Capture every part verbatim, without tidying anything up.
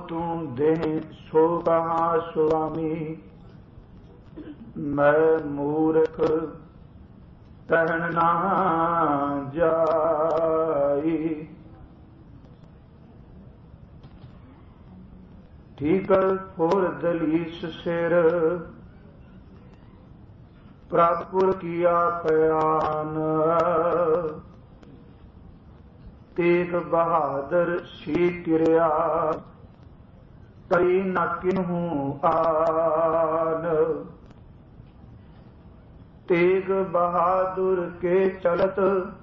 तू दे सो कहा स्वामी, मैं मूर्ख कहन ना जाई। ठीकर फुर दलीस सिर, प्रभुपुर किया पयान। तेग बहादुर सी किरिया, कई न किन्हू आन। तेग बहादुर के चलत,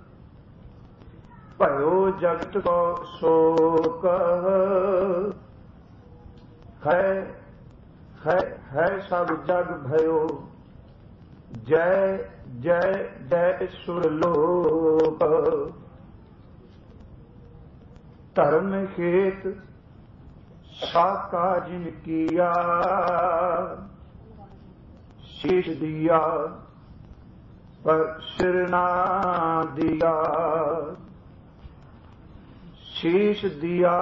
भयो जगत को शोक। है है है सब जग भयो, जय जय जय सुरलोक। धर्म हेत साका जिन किया, शीश दिया पर सिर ना दिया। शीश दिया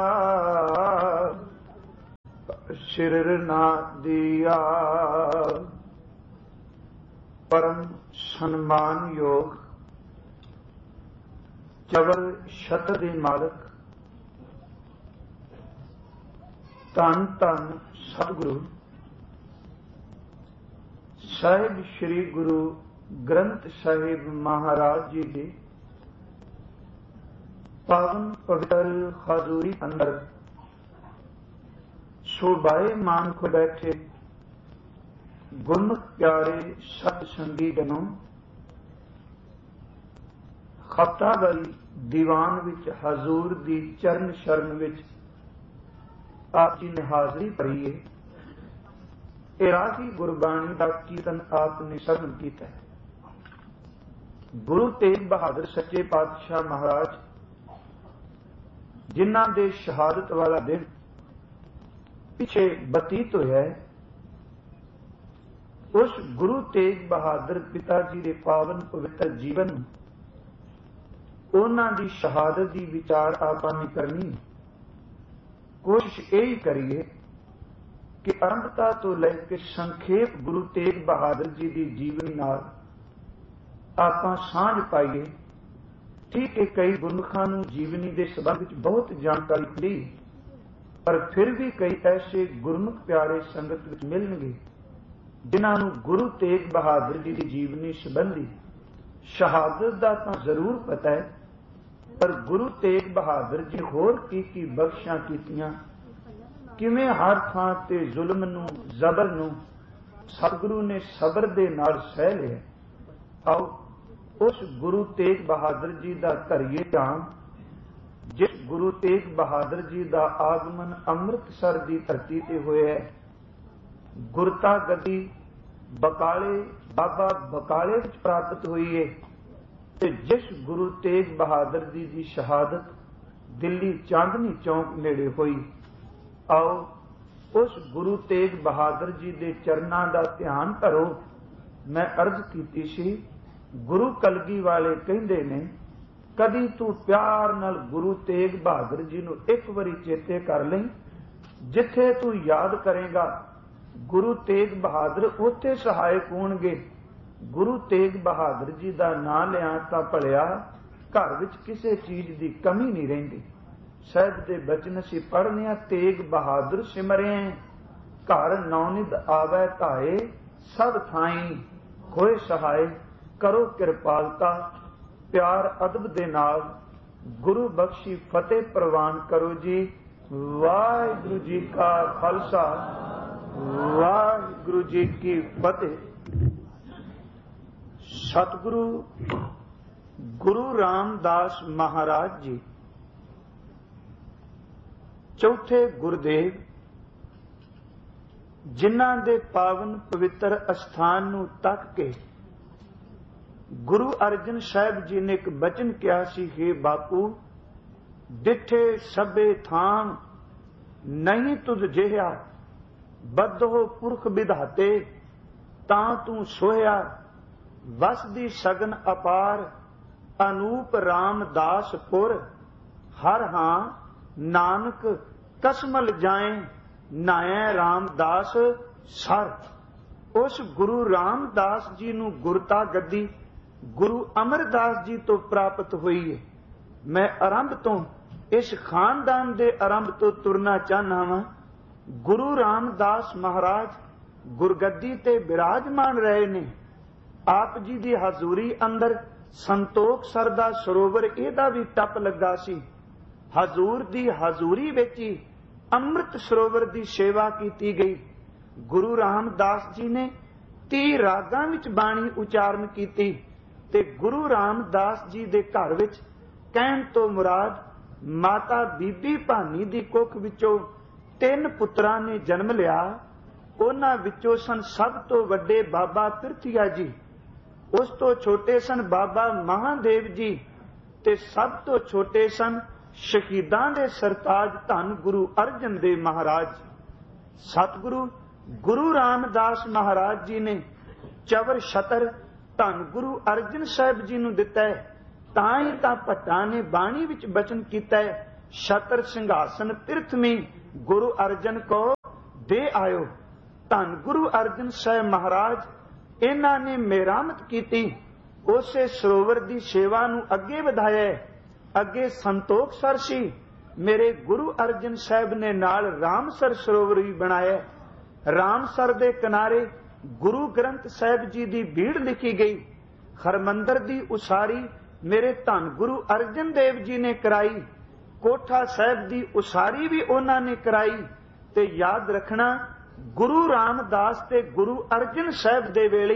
सिर ना दिया। परम सम्मान योग चवर छत्र दे मालक धन धन सतगुरु साहिब श्री गुरु ग्रंथ साहिब महाराज जी के पावन पवित्र हजूरी अंदर शोभाए मान को बैठे गुरमुख प्यारे सत संगी जनों, खफ्तागल दीवान विच हजूर दी चरण शरण विच आप जी ने हाजरी भरी है। इराही गुरबाणी का कीर्तन आपने श्रवण किया है। गुरु तेग बहादुर सच्चे पातशाह महाराज जिन्हां दे शहादत वाला दिन पिछे बतीत होया है, उस गुरु तेग बहादुर पिता जी के पावन पवित्र जीवन उन्हां दी शहादत की विचार आपां ने करनी। कोशिश यही करिए कि आरंभता तो लेकर संखेप गुरु तेग बहादुर जी की जीवनी नाल आपां सांझ पाइए। ठीक है, कई गुरमुखां नूं जीवनी के संबंध में बहुत जानकारी मिली, पर फिर भी कई ऐसे गुरमुख प्यारे संगत विच मिलणगे जिन्हां नूं गुरु तेग बहादुर जी की जीवनी संबंधी शहादत का तो जरूर पता है, पर गुरु तेग बहादुर जी होर की की बख्शिशां कीतियां, किवें हर थां ते जुल्म नूं जबर नूं सतगुरु ने सबर दे नाल सह लिया। आओ उस गुरु तेग बहादुर जी का धरिए ध्यान, जिस गुरु तेग बहादुर जी का आगमन अमृतसर की धरती ते होया है। गुरता गद्दी बकाले बाबा बकाले विच प्राप्त हुई है, ते जिस गुरु तेग बहादुर जी की शहादत दिल्ली चांदनी चौक नेड़े हुई। आओ उस गुरु तेग बहादुर जी के चरणों का ध्यान करो। मैं अर्ज की सी, गुरु कलगी वाले कहते ने, कदी तू प्यार नाल गुरु तेग बहादुर जी नूं एक बारी चेते कर लें। जिथे तू याद करेगा गुरु तेग बहादुर, उत्थे सहायक होणगे। गुरु तेग बहादुर जी का नाम लिया तां भलिया घर विच किसी चीज की कमी नहीं रहिंदी। साहिब दे बचन असीं पढ़ने आ, तेग बहादुर सिमरे घर नौनिध आवे धाए, सब थाई होए सहाय। करो किरपालता प्यार अदब दे नाल, गुरु बख्शी फतेह प्रवान करो जी। वाहिगुरु जी का खालसा, वाहिगुरु जी की फतेह। सतगुरु गुरु रामदास महाराज जी चौथे गुरुदेव, जिन्हां दे पावन पवित्र अस्थान नूं तक के गुरु अर्जन साहिब जी ने एक बचन किया सी, हे बापू डिठे सबे थां नहीं तुझ जिहा, बद्धो पुरख विधाते तां तू सोया। वसदी सगन अपार अनूप रामदासपुर, हर हां नानक कसमल जाए नाए रामदास सर। उस गुरु रामदास जी नूं गुरता गद्दी गुरु अमरदास जी तो प्राप्त हुई है। मैं आरंभ तो इस खानदान दे आरंभ तो तुरना चाहना वा। गुरु रामदास महाराज गुरगद्दी ते विराजमान रहे ने। आप जी दी हजूरी अंदर संतोख सर दा सरोवर इहदा भी टप लगा सी। हजूर दी हजूरी विच ही अमृत सरोवर दी सेवा कीती गई। गुरु रामदास जी ने तीह रागां विच बाणी उचारण कीती ते गुरु रामदास जी दे घर विच कहण तो मुराद माता बीबी भानी दी कुख विचों तीन पुत्रां ने जन्म लिया। उन्हां विचों सन सब तो वड्डे बाबा पिरथीआ जी, उस तो छोटे सन बाबा महादेव जी ते सब तो छोटे सन शहीदां दे सरताज धन गुरु अर्जन देव महाराज। सतगुरु गुरु रामदास महाराज जी ने चवर छतर धन गुरु अर्जन साहिब जी नूं दिता है। तां ही तां भट्टां ने बाणी विच बचन कीता है, छतर सिंघासन पिरथमी गुरु अर्जन को दे आयो। धन गुरु अर्जन साहिब महाराज इन्हां ने मेरामत कीती, उसे सरोवर दी सेवा नूं अगे वधाया। अगे संतोख सर सी, मेरे गुरु अर्जन साहिब ने नाल रामसर सरोवर भी बनाया। रामसर दे किनारे गुरु ग्रंथ साहिब जी दी भीड़ लिखी गई। हरमंदर दी उसारी मेरे धन गुरु अर्जन देव जी ने कराई। कोठा साहिब दी उसारी भी उन्हां ने कराई। ते याद रखना गुरु रामदास ते गुरु अर्जन साहिब दे वेले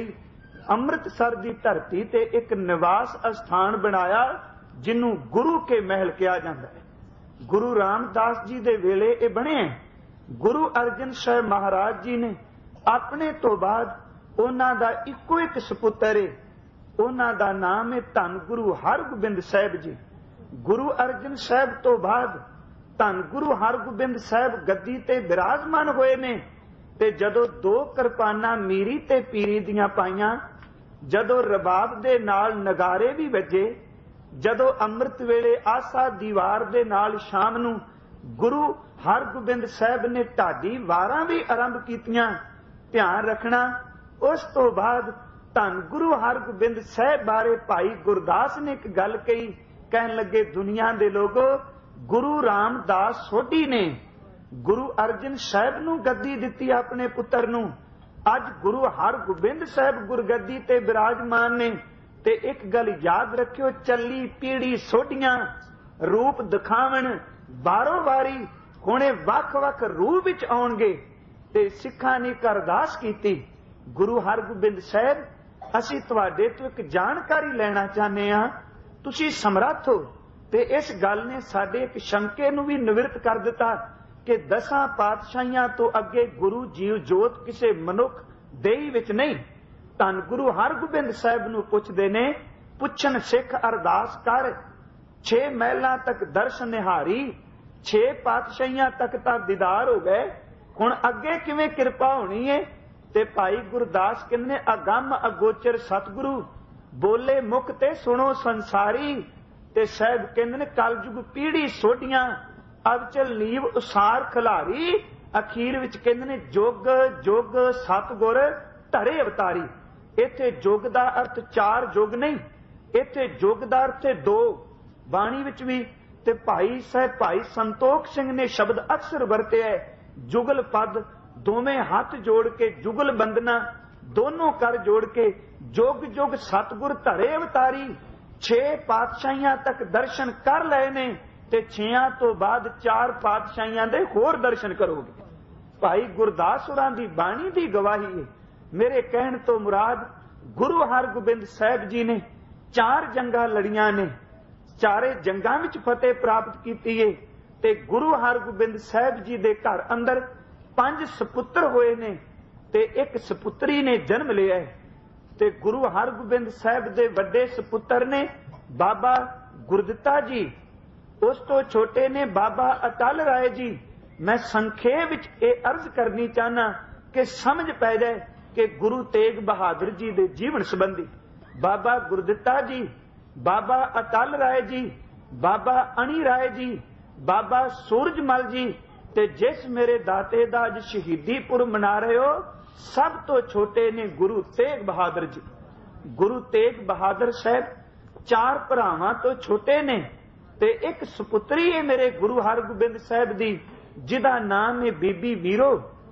अमृतसर दी धरती ते एक निवास स्थान बनाया जिन्हों गुरु के महल कहा जाता है। गुरु रामदास जी दे वेले ये बने। गुरु अर्जन साहिब महाराज जी ने अपने तो बाद उन्हां दा इको एक सपुत्र है, उन्हां दा नाम है धन गुरु हरगोबिंद साहिब जी। गुरु अर्जन साहिब तो बाद धन गुरु हरगोबिंद साहिब गद्दी ते विराजमान होए ने। ते जदों दो किरपाना मीरी ते पीरी दियां पाईयां, जदों रबाब दे नाल नगारे भी वजे, जदों अमृत वेले आसा दीवार दे नाल शाम नूं गुरु हरगोबिंद साहिब ने ढाडी वारां भी आरंभ कीतियां। ध्यान रखना उस तो बाद धन गुरु हरगोबिंद साहिब बारे भाई गुरदास ने एक गल कही, कहन लगे दुनिया दे लोगो गुरु रामदास सोढी ने गुरु अर्जन साहिब नूं गद्दी दित्ती अपने पुत्र नूं। अज गुरु हरगोबिंद साहिब गुरगद्दी ते विराजमान ने। ते एक गल याद रखियो, चली पीढ़ी सोढियां रूप दिखावन बारों वारी हुणे वख वख रूप विच आउणगे। ते सिखां ने अरदास कीती, गुरु हरगोबिंद साहिब असीं तुहाडे तो एक जानकारी लेना चाहते हां, तुसीं समर्थ हो। ते इस गल ने साडे एक शंके नूं भी निवृत्त कर दिता कि दसां पातशाहियां तो अगे गुरु जीव जोत किसी मनुख देही विच नहीं। धन गुरु हरगोबिंद साहिब नूं पुछदे ने, पुछन सिख अरदास कर, छे महलां तक दर्शन निहारी, छे पातशाहियां तक तां दीदार हो गए, हुण अगे किवें किरपा होनी है। ते भाई गुरदास कहंदे ने, अगम अगोचर सतगुरु बोले मुख ते सुनो संसारी। ते साहिब कहंदे ने, कलयुग पीढ़ी सोढियां अवचल नीव उसार खिलारी। अखीर विच कहंदे ने, जुग जुग सतगुर धरे अवतारी। इत्थे जुग दा अर्थ चार जुग नहीं, इत्थे जुग दा अर्थ दो। बाणी विच भी ते भाई साहब भाई संतोख सिंह ने शब्द अक्सर वरतिया है, जुगल पद दोवें हाथ जोड़ के जुगल बंदना दोनों कर जोड़ के जुग जुग सतगुर धरे अवतारी। छे पातशाहियां तक दर्शन कर लए ने ते छेयां तो बाद चार पातशाहियां दे होर दर्शन करोगे। भाई गुरदास होरां दी बाणी दी गवाही है। मेरे कहण तो मुराद गुरु हरगोबिंद साहिब जी ने चार जंगां लड़ियां ने, चारे जंगां विच फतेह प्राप्त कीती है। ते गुरु हरगोबिंद साहिब जी दे घर अंदर पंज सपुत्र होए ने ते एक सपुत्री ने जन्म लिया है। ते गुरु हरगोबिंद साहिब दे वड्डे सपुत्र ने बाबा गुरदित्ता जी, उस तो छोटे ने बाबा अटल राय जी। मैं संखेप विच ये अर्ज करनी चाहना कि समझ पै जाए कि गुरु तेग बहादुर जी दे जीवन संबंधी बाबा गुरदित्ता जी, बाबा अटल राय जी, बाबा अणी राय जी, बाबा सूरजमल जी ਤੇ ਜਿਸ ਮੇਰੇ ਦਾਤੇ ਦਾ ਅੱਜ ਸ਼ਹੀਦੀ ਪੁਰਬ ਮਨਾ ਰਹੇ ਹੋ, ਸਭ ਤੋਂ ਛੋਟੇ ਨੇ ਗੁਰੂ ਤੇਗ ਬਹਾਦਰ ਜੀ। ਗੁਰੂ ਤੇਗ ਬਹਾਦਰ ਸਾਹਿਬ ਚਾਰ ਭਰਾਵਾਂ ਤੋਂ ਛੋਟੇ ਨੇ ਤੇ ਇੱਕ ਸੁਪੁੱਤਰੀ ਹੈ ਮੇਰੇ ਗੁਰੂ ਹਰਗੋਬਿੰਦ ਸਾਹਿਬ ਦੀ, ਜਿਹਦਾ ਨਾਮ ਹੈ ਬੀਬੀ ਵੀਰੋ।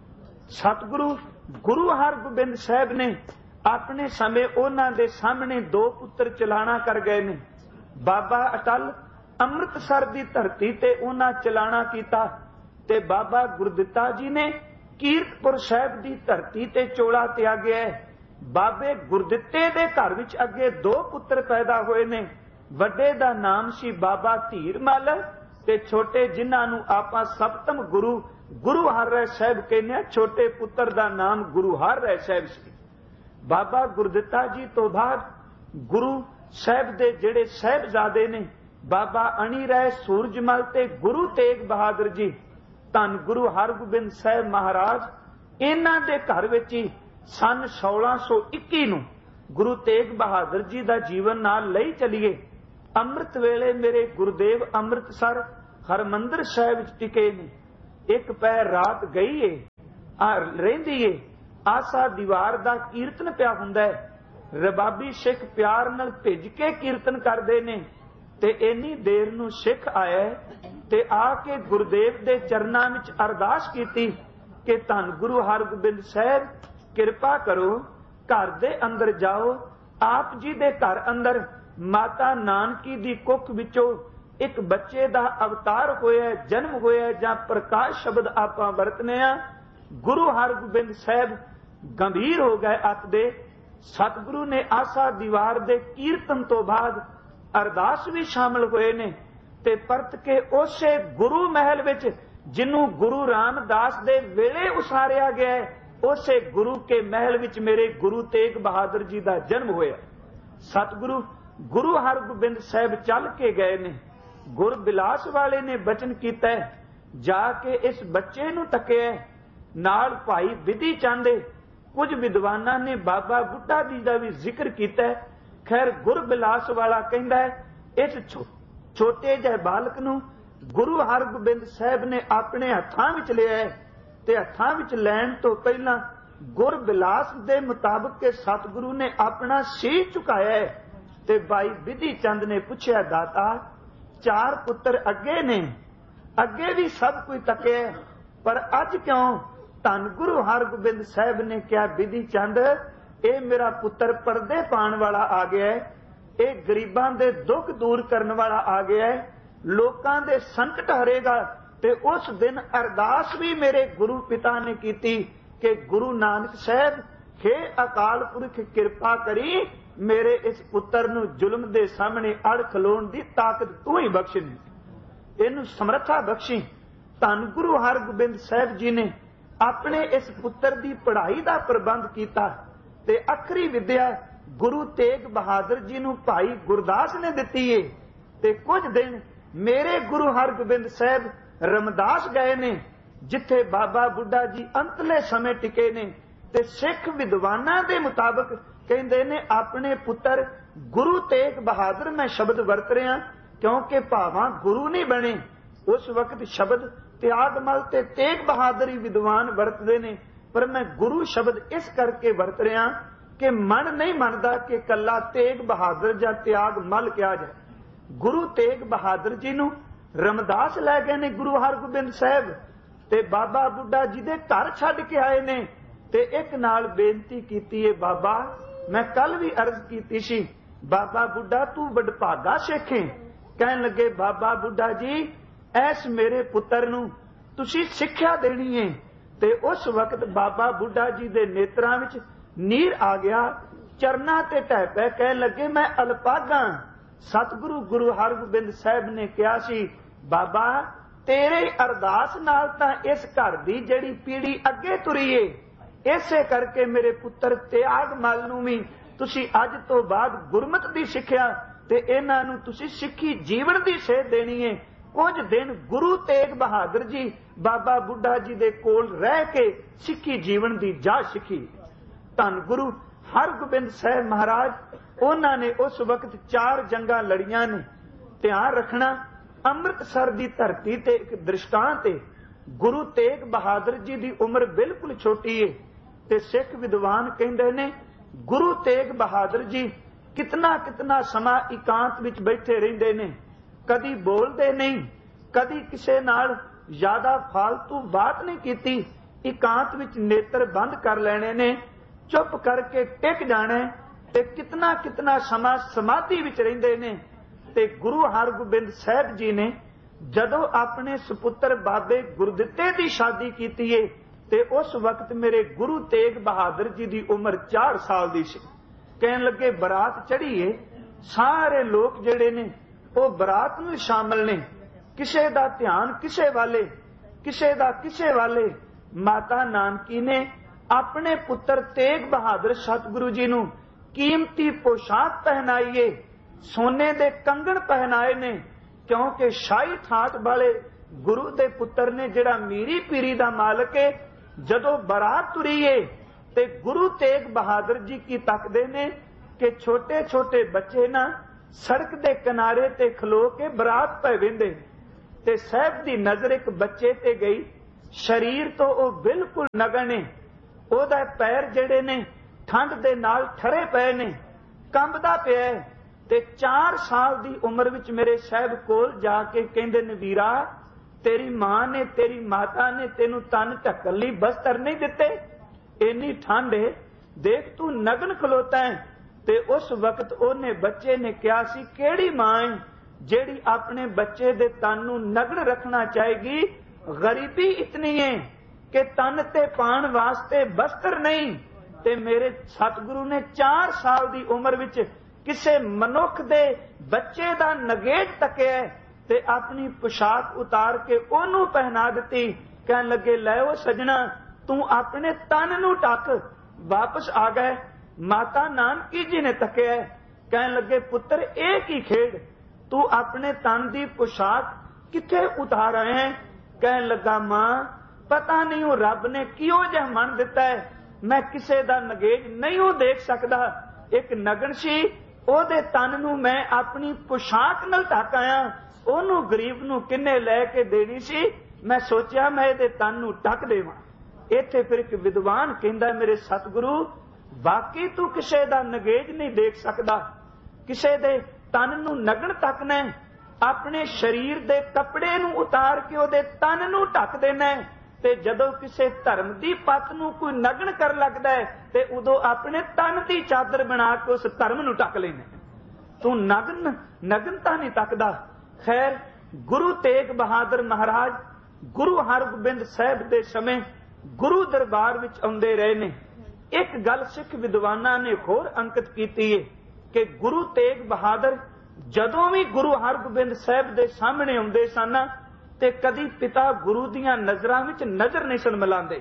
ਸਤਿਗੁਰੂ ਗੁਰੂ ਹਰਗੋਬਿੰਦ ਸਾਹਿਬ ਨੇ ਆਪਣੇ ਸਮੇਂ ਉਹਨਾਂ ਦੇ ਸਾਹਮਣੇ ਦੋ ਪੁੱਤਰ ਚਲਾਣਾ ਕਰ ਗਏ ਨੇ। ਬਾਬਾ ਅਟਲ ਅੰਮ੍ਰਿਤਸਰ ਦੀ ਧਰਤੀ ਤੇ ਉਹਨਾਂ ਚਲਾਣਾ ਕੀਤਾ ਤੇ ਬਾਬਾ ਗੁਰਦਿੱਤਾ ਜੀ ਨੇ ਕੀਰਤਪੁਰ ਸਾਹਿਬ ਦੀ ਧਰਤੀ ਤੇ ਚੋਲਾ ਤਿਆਗਿਆ। ਬਾਬੇ ਗੁਰਦਿੱਤੇ ਦੇ ਘਰ ਵਿੱਚ ਅੱਗੇ ਦੋ ਪੁੱਤਰ ਪੈਦਾ ਹੋਏ ਨੇ। ਵੱਡੇ ਦਾ ਨਾਮ ਸੀ ਬਾਬਾ ਧੀਰਮਲ ਤੇ ਛੋਟੇ ਜਿਨ੍ਹਾਂ ਨੂੰ ਆਪਾਂ ਸਪਤਮ ਗੁਰੂ ਗੁਰੂ ਹਰਿਰਾਏ ਸਾਹਿਬ ਕਹਿੰਦੇ ਆ, ਛੋਟੇ ਪੁੱਤਰ ਦਾ ਨਾਮ ਗੁਰੂ ਹਰਿਰਾਏ ਸਾਹਿਬ ਸੀ। ਬਾਬਾ ਗੁਰਦਿੱਤਾ ਜੀ ਤੋਂ ਬਾਅਦ ਗੁਰੂ ਸਾਹਿਬ ਦੇ ਜਿਹੜੇ ਸਾਹਿਬਜ਼ਾਦੇ ਨੇ ਬਾਬਾ ਅਣੀ ਰਾਏ ਸੂਰਜਮਲ ਤੇ ਗੁਰੂ ਤੇਗ ਬਹਾਦਰ ਜੀ, ਧੰਨ ਗੁਰੂ ਹਰਗੋਬਿੰਦ ਸਾਹਿਬ ਮਹਾਰਾਜ, ਇਹਨਾਂ ਦੇ ਘਰ ਵਿੱਚ ਹੀ ਸਨ ਸੋਲਾਂ ਸੌ ਇੱਕੀ ਨੂੰ ਗੁਰੂ ਤੇਗ ਬਹਾਦਰ ਜੀ ਦਾ ਜੀਵਨ ਨਾਲ ਲਈ ਚਲੀਏ। ਅੰਮ੍ਰਿਤ ਵੇਲੇ ਮੇਰੇ ਗੁਰਦੇਵ ਅੰਮ੍ਰਿਤਸਰ ਹਰਮੰਦਰ ਸਾਹਿਬ ਵਿੱਚ ਟਿਕੇ ਨੇ। ਇੱਕ ਪੈਰ ਰਾਤ ਗਈ ਏ ਆ ਰਹਿੰਦੀ ਏ, ਆਸਾ ਦੀਵਾਰ ਦਾ ਕੀਰਤਨ ਪਿਆ ਹੁੰਦਾ ਹੈ। ਰਬਾਬੀ ਸਿੱਖ ਪਿਆਰ ਨਾਲ ਭਿੱਜ ਕੇ ਕੀਰਤਨ ਕਰਦੇ ਨੇ ਤੇ ਇੰਨੀ ਦੇਰ ਨੂੰ ਸਿੱਖ ਆਇਆ ਤੇ ਆ ਕੇ ਗੁਰਦੇਵ ਦੇ ਚਰਨਾਂ ਵਿੱਚ ਅਰਦਾਸ ਕੀਤੀ ਕਿ ਧੰਨ ਗੁਰੂ ਹਰਗੋਬਿੰਦ ਸਾਹਿਬ ਕਿਰਪਾ ਕਰੋ, ਘਰ ਦੇ ਅੰਦਰ ਜਾਓ। ਆਪ ਜੀ ਦੇ ਘਰ ਅੰਦਰ ਮਾਤਾ ਨਾਨਕੀ ਦੀ ਕੁੱਖ ਵਿੱਚੋਂ ਇੱਕ ਬੱਚੇ ਦਾ ਅਵਤਾਰ ਹੋਇਆ, ਜਨਮ ਹੋਇਆ, ਜਾਂ ਪ੍ਰਕਾਸ਼ ਸ਼ਬਦ ਆਪਾਂ ਵਰਤਨੇ ਆ। ਗੁਰੂ ਹਰਗੋਬਿੰਦ ਸਾਹਿਬ ਗੰਭੀਰ ਹੋ ਗਏ ਅੱਤ ਦੇ। ਸਤਿਗੁਰੂ ਨੇ ਆਸਾ ਦੀਵਾਰ ਦੇ ਕੀਰਤਨ ਤੋਂ ਬਾਅਦ ਅਰਦਾਸ ਵੀ ਸ਼ਾਮਲ ਹੋਏ ਨੇ ਤੇ ਪਰਤ ਕੇ ਉਸੇ ਗੁਰੂ ਮਹਿਲ ਵਿੱਚ ਜਿਹਨੂੰ ਗੁਰੂ ਰਾਮਦਾਸ ਦੇ ਵੇਲੇ ਉਸਾਰਿਆ ਗਿਆ, ਉਸੇ ਗੁਰੂ ਕੇ ਮਹਿਲ ਵਿੱਚ ਮੇਰੇ ਗੁਰੂ ਤੇਗ ਬਹਾਦਰ ਜੀ ਦਾ ਜਨਮ ਹੋਇਆ। ਸਤਿਗੁਰੂ ਗੁਰੂ ਹਰਗੋਬਿੰਦ ਸਾਹਿਬ ਚੱਲ ਕੇ ਗਏ ਨੇ। ਗੁਰ ਬਿਲਾਸ ਵਾਲੇ ਨੇ ਬਚਨ ਕੀਤਾ, ਜਾ ਕੇ ਇਸ ਬੱਚੇ ਨੂੰ ਤੱਕਿਆ। ਨਾਲ ਭਾਈ ਵਿਧੀ ਚੰਦੇ, ਕੁਝ ਵਿਦਵਾਨਾਂ ਨੇ ਬਾਬਾ ਬੁੱਢਾ ਜੀ ਦਾ ਵੀ ਜ਼ਿਕਰ ਕੀਤਾ। ਖੈਰ ਗੁਰ ਬਿਲਾਸ ਵਾਲਾ ਕਹਿੰਦਾ ਹੈ ਇਸ ਛੋਟੇ ਜਿਹੇ ਬਾਲਕ ਨੂੰ ਗੁਰੂ ਹਰਗੋਬਿੰਦ ਸਾਹਿਬ ਨੇ ਆਪਣੇ ਹੱਥਾਂ ਵਿੱਚ ਲਿਆ ਤੇ ਹੱਥਾਂ ਵਿੱਚ ਲੈਣ ਤੋਂ ਪਹਿਲਾਂ ਗੁਰ ਬਿਲਾਸ ਦੇ ਮੁਤਾਬਕ ਕਿ ਸਤਿਗੁਰੂ ਨੇ ਆਪਣਾ ਸੀਸ ਝੁਕਾਇਆ ਤੇ ਭਾਈ ਵਿਧੀ ਚੰਦ ਨੇ ਪੁੱਛਿਆ, ਦਾਤਾ ਚਾਰ ਪੁੱਤਰ ਅੱਗੇ ਨੇ, ਅੱਗੇ ਵੀ ਸਭ ਕੁਝ ਤੱਕਿਆ, ਪਰ ਅੱਜ ਕਿਉਂ? ਧੰਨ ਗੁਰੂ ਹਰਗੋਬਿੰਦ ਸਾਹਿਬ ਨੇ ਕਿਹਾ, ਵਿਧੀ ਚੰਦ ਇਹ ਮੇਰਾ ਪੁੱਤਰ ਪਰਦੇ ਪਾਉਣ ਵਾਲਾ ਆ ਗਿਆ ਹੈ, ਇਹ ਗਰੀਬਾਂ ਦੇ ਦੁੱਖ ਦੂਰ ਕਰਨ ਵਾਲਾ ਆ ਗਿਆ ਹੈ, ਲੋਕਾਂ ਦੇ ਸੰਕਟ ਹਰੇਗਾ। ਤੇ ਉਸ ਦਿਨ ਅਰਦਾਸ ਵੀ ਮੇਰੇ ਗੁਰੂ ਪਿਤਾ ਨੇ ਕੀਤੀ ਕਿ ਗੁਰੂ ਨਾਨਕ ਸਾਹਿਬ, ਹੇ ਅਕਾਲ ਪੁਰਖ ਕਿਰਪਾ ਕਰੀ, ਮੇਰੇ ਇਸ ਪੁੱਤਰ ਨੂੰ ਜ਼ੁਲਮ ਦੇ ਸਾਹਮਣੇ ਅੜ ਖਲੋਣ ਦੀ ਤਾਕਤ ਤੂੰ ਹੀ ਬਖਸ਼ੀ, ਇਹਨੂੰ ਸਮਰੱਥਾ ਬਖਸ਼ੀ। ਧੰਨ ਗੁਰੂ ਹਰਗੋਬਿੰਦ ਸਾਹਿਬ ਜੀ ਨੇ ਆਪਣੇ ਇਸ ਪੁੱਤਰ ਦੀ ਪੜ੍ਹਾਈ ਦਾ ਪ੍ਰਬੰਧ ਕੀਤਾ ਤੇ ਅਖਰੀ ਵਿਦਿਆ ਗੁਰੂ ਤੇਗ ਬਹਾਦਰ ਜੀ ਨੂੰ ਭਾਈ ਗੁਰਦਾਸ ਨੇ ਦਿੱਤੀ ਏ। ਤੇ ਕੁਝ ਦਿਨ ਮੇਰੇ ਗੁਰੂ ਹਰਗੋਬਿੰਦ ਸਾਹਿਬ ਰਮਦਾਸ ਗਏ ਨੇ, ਜਿੱਥੇ ਬਾਬਾ ਬੁੱਢਾ ਜੀ ਅੰਤਲੇ ਸਮੇਂ ਟਿਕੇ ਨੇ। ਤੇ ਸਿੱਖ ਵਿਦਵਾਨਾਂ ਦੇ ਮੁਤਾਬਕ ਕਹਿੰਦੇ ਨੇ ਆਪਣੇ ਪੁੱਤਰ ਗੁਰੂ ਤੇਗ ਬਹਾਦਰ, ਮੈਂ ਸ਼ਬਦ ਵਰਤ ਰਿਹਾ ਕਿਉਂਕਿ ਭਾਵਾਂ ਗੁਰੂ ਨਹੀਂ ਬਣੇ ਉਸ ਵਕਤ ਸ਼ਬਦ ਤਿਆਗਮਲ ਤੇ ਤੇਗ ਬਹਾਦਰ ਹੀ ਵਿਦਵਾਨ ਵਰਤਦੇ ਨੇ, ਪਰ ਮੈਂ ਗੁਰੂ ਸ਼ਬਦ ਇਸ ਕਰਕੇ ਵਰਤ ਰਿਹਾ ਕਿ ਮਨ ਨਹੀਂ ਮੰਨਦਾ ਕਿ ਕੱਲਾ ਤੇਗ ਬਹਾਦਰ ਜਾਂ ਤਿਆਗਮਲ ਕਿਹਾ ਜਾਏ। ਗੁਰੂ ਤੇਗ ਬਹਾਦਰ ਜੀ ਨੂੰ ਰਮਦਾਸ ਲੈ ਗਏ ਨੇ ਗੁਰੂ ਹਰਗੋਬਿੰਦ ਸਾਹਿਬ ਤੇ ਬਾਬਾ ਬੁੱਢਾ ਜੀ ਦੇ ਘਰ ਛੱਡ ਕੇ ਆਏ ਨੇ ਤੇ ਇੱਕ ਨਾਲ ਬੇਨਤੀ ਕੀਤੀ ਹੈ, ਬਾਬਾ ਮੈਂ ਕੱਲ ਵੀ ਅਰਜ਼ ਕੀਤੀ ਸੀ, ਬਾਬਾ ਬੁੱਢਾ ਤੂੰ ਵਡਭਾਗਾ ਸਿੱਖ ਹੈ। ਕਹਿਣ ਲੱਗੇ, ਬਾਬਾ ਬੁੱਢਾ ਜੀ ਐਸ ਮੇਰੇ ਪੁੱਤਰ ਨੂੰ ਤੁਸੀਂ ਸਿੱਖਿਆ ਦੇਣੀ ਹੈ। ਤੇ ਉਸ ਵਕਤ ਬਾਬਾ ਬੁੱਢਾ ਜੀ ਦੇ ਨੇਤਰਾਂ ਵਿੱਚ ਨੀਰ ਆ ਗਿਆ, ਚਰਨਾਂ ਤੇ ਢਹਿ ਪੈ ਕਹਿਣ ਲੱਗੇ, ਮੈਂ ਅਲਪਾਗਾ। ਸਤਿਗੁਰੂ ਗੁਰੂ ਹਰਗੋਬਿੰਦ ਸਾਹਿਬ ਨੇ ਕਿਹਾ ਸੀ, ਬਾਬਾ ਤੇਰੇ ਅਰਦਾਸ ਨਾਲ ਤਾਂ ਇਸ ਘਰ ਦੀ ਜਿਹੜੀ ਪੀੜੀ ਅੱਗੇ ਤੁਰੀ ਏ, ਇਸੇ ਕਰਕੇ ਮੇਰੇ ਪੁੱਤਰ ਤਿਆਗਮਲ ਨੂੰ ਵੀ ਤੁਸੀਂ ਅੱਜ ਤੋਂ ਬਾਅਦ ਗੁਰਮਤਿ ਦੀ ਸਿੱਖਿਆ ਤੇ ਇਹਨਾਂ ਨੂੰ ਤੁਸੀਂ ਸਿੱਖੀ ਜੀਵਨ ਦੀ ਸੇਧ ਦੇਣੀ ਏ। ਕੁਝ ਦਿਨ ਗੁਰੂ ਤੇਗ ਬਹਾਦਰ ਜੀ ਬਾਬਾ ਬੁੱਢਾ ਜੀ ਦੇ ਕੋਲ ਰਹਿ ਕੇ ਸਿੱਖੀ ਜੀਵਨ ਦੀ ਜਾਚ ਸਿੱਖੀ। ਧੰਨ ਗੁਰੂ ਹਰਗੋਬਿੰਦ ਸਾਹਿਬ ਮਹਾਰਾਜ, ਉਹਨਾਂ ਨੇ ਉਸ ਵਕਤ ਚਾਰ ਜੰਗਾਂ ਲੜੀਆਂ ਨੇ। ਧਿਆਨ ਰੱਖਣਾ, ਅੰਮ੍ਰਿਤਸਰ ਦੀ ਧਰਤੀ ਤੇ ਇੱਕ ਦ੍ਰਿਸ਼ਟਾਂਤ ਹੈ। गुरु तेग बहादुर जी की उम्र बिल्कुल छोटी है। ते सिख विद्वान कहते ने गुरु तेग बहादुर जी कितना कितना समा इकांत विच बैठे रहिंदे ने, कदी बोलते नहीं, कदी किसे नाल ज्यादा फालतू बात नहीं कीती। इकांत विच नेत्र बंद कर लेने ने, चुप करके टिक जाने ते कितना कितना समा समाधि विच रहिंदे ने। ते गुरु हरगोबिंद साहब जी ने जदों अपने सुपुत्र बाबे गुरदित्ते की शादी की है ते उस वक्त मेरे गुरु तेग बहादुर जी की उम्र चार साल की सी। कहन लगे बरात चढ़ी है, सारे लोग जिहड़े ने वो बरात में शामिल ने, किसे दा ध्यान किसे वाले, किसे दा किसे वाले। माता नानकी ने अपने पुत्र तेग बहादुर सतगुरु जी नूं कीमती पोशाक पहनाई है, सोने दे कंगण पहनाए ने, क्योंकि शाही ठाट वाले गुरु दे पुत्र ने जिहड़ा मीरी पीरी दा मालक है, जदों बरात तुरी है ते गुरु तेग बहादुर जी की तकदे ने कि छोटे छोटे बच्चे ना सड़क दे किनारे ते खलो के बरात पै वेंदे। ते साहब दी नजर एक बच्चे ते गई, शरीर तो वो बिल्कुल नगन ने, ओहदा पैर जिहड़े ने ठंड दे नाल ठरे पए ने, कंबदा पिया है। ते चार साल दी उम्र विच मेरे साहब कोल जाके कहंदे ने, वीरा तेरी मां ने तेरी माता ने तेनू तन ढकण लई बस्तर नहीं दिते, इन्नी ठंड है, देख तू नगन खलोता है। ते उस वक्त ओने बच्चे ने कहा सी, केड़ी मां है जेड़ी अपने बच्चे दे तन नू नगन रखना चाहेगी? गरीबी इतनी है कि तन ते पाण वास्ते बस्तर नहीं। ते मेरे सतगुरु ने चार साल दी उम्र विच किसे मनुख दे बच्चे दा नगेट तकिया ते अपनी पोशाक उतार के ओनू पहना दी। कहन लगे, लै ओ सजना तू अपने तन नू ढक। वापस आ गए। माता नानकी जी ने तकिया, कहन लगे, पुत्र ए की खेड, तू अपने तन दी पोशाक किथे उतार आए हैं? कहन लगा, मां पता नहीं वो रब ने किहो जिहा मन दिता है, मैं किसे दा नगेज नहीं हो देख सकदा। एक नगन सी, ओदे तन नू मैं अपनी पोशाक नाल ढक आया, ओनू गरीब नू किन्ने लैके देनी सी, मैं सोचा मैं इहदे तन नू ढक देवां। इत्थे फिर एक विद्वान कहंदा, मेरे सतगुरु बाकी तू किसे दा नगेज नहीं देख सकदा, किसे दे तन नू नगन तकना, अपने शरीर दे कपड़े नू उतार के ओदे तन नू ढक देना है। ते जदों किसे धर्म दी पत नू कोई नगन कर लगदा है ते उदों अपने तन दी चादर बना के उस धर्म नू ढक लेना। तू नगन नगनता नहीं तकदा। खैर, गुरु तेग बहादुर महाराज गुरु हरगोबिंद साहब दे समय गुरु दरबार विच आउंदे रहे ने। एक गल सिख विद्वानां ने होर अंकित कीती है कि गुरु तेग बहादुर जदों भी गुरु हरगोबिंद साहब दे सामने आउंदे सन ते कदी पिता गुरु दियां नजरां विच नजर नहीं सन मिलांदे,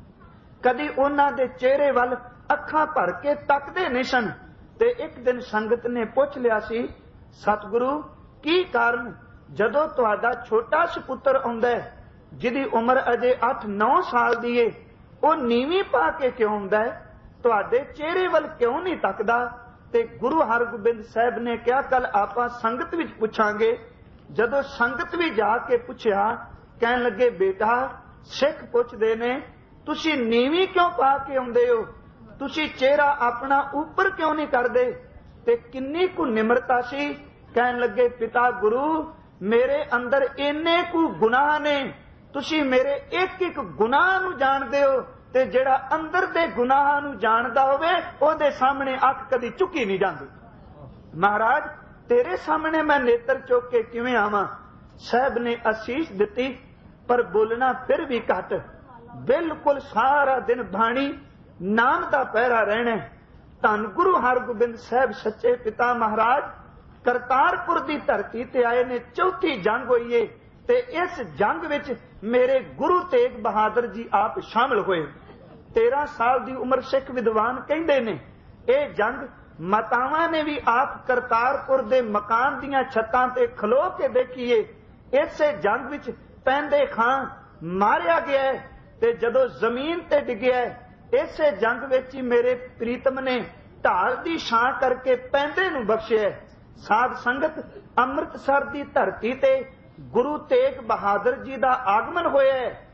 कदी उन्हां दे चेहरे वल अखां भर के तकदे नहीं सन। ते एक दिन संगत ने पुछ लिया सी, सतगुरु की कारण जदों तुहाडा छोटा सुपुत्र आउंदा है जिहदी उम्र अजे अठ नौ साल दी है, वो नीवी पा के क्यों आउंदा है, तुहाडे चेहरे वल क्यों नहीं तकदा? ते गुरु हरगोबिंद साहब ने कहा, कल आपां संगत विच पुछांगे। जदों संगत भी जाके पूछया, कहन लगे, बेटा सिख पुछदे ने तुसी नीवी क्यों पा के आउंदे हो, तुसी चेहरा अपना ऊपर क्यों नहीं करदे? ते किन्नी कु निमरता सी। कहन लगे, पिता गुरु मेरे अंदर इन्ने कु गुनाह ने, तुसी मेरे एक एक गुनाह नू जाणदे हो, ते जिहड़ा अंदर दे गुनाह नू जाणदा होवे ओहदे सामने अख कदी चुकी नहीं जांदी। महाराज तेरे सामने मैं नेत्र चुक के किवें आवां? साहब ने आशीष दिती, पर बोलना फिर भी घट। बिल्कुल सारा दिन बाणी नाम दा पहरा रहना। धन गुरु हरगोबिंद साहब सच्चे पिता महाराज करतारपुर की धरती ते आए ने। चौथी जंग हुई है ते इस जंग विच मेरे गुरु तेग बहादुर जी आप शामिल हुए। तेरह साल की उम्र सिख विद्वान कहते ने। यह जंग मातावां ने भी आप करतारपुर दे मकान दियां छत्तां ते खलो के देखीए। इसे जंग विच पैंदे खां मारिया गया है ते जदों जमीन ते डिग्या इसे जंग विच ही मेरे प्रीतम ने ढाल दी छां करके पैंदे नूं बख्शिया। साध संगत अमृतसर की धरती ते गुरु तेग बहादुर जी का आगमन होया है।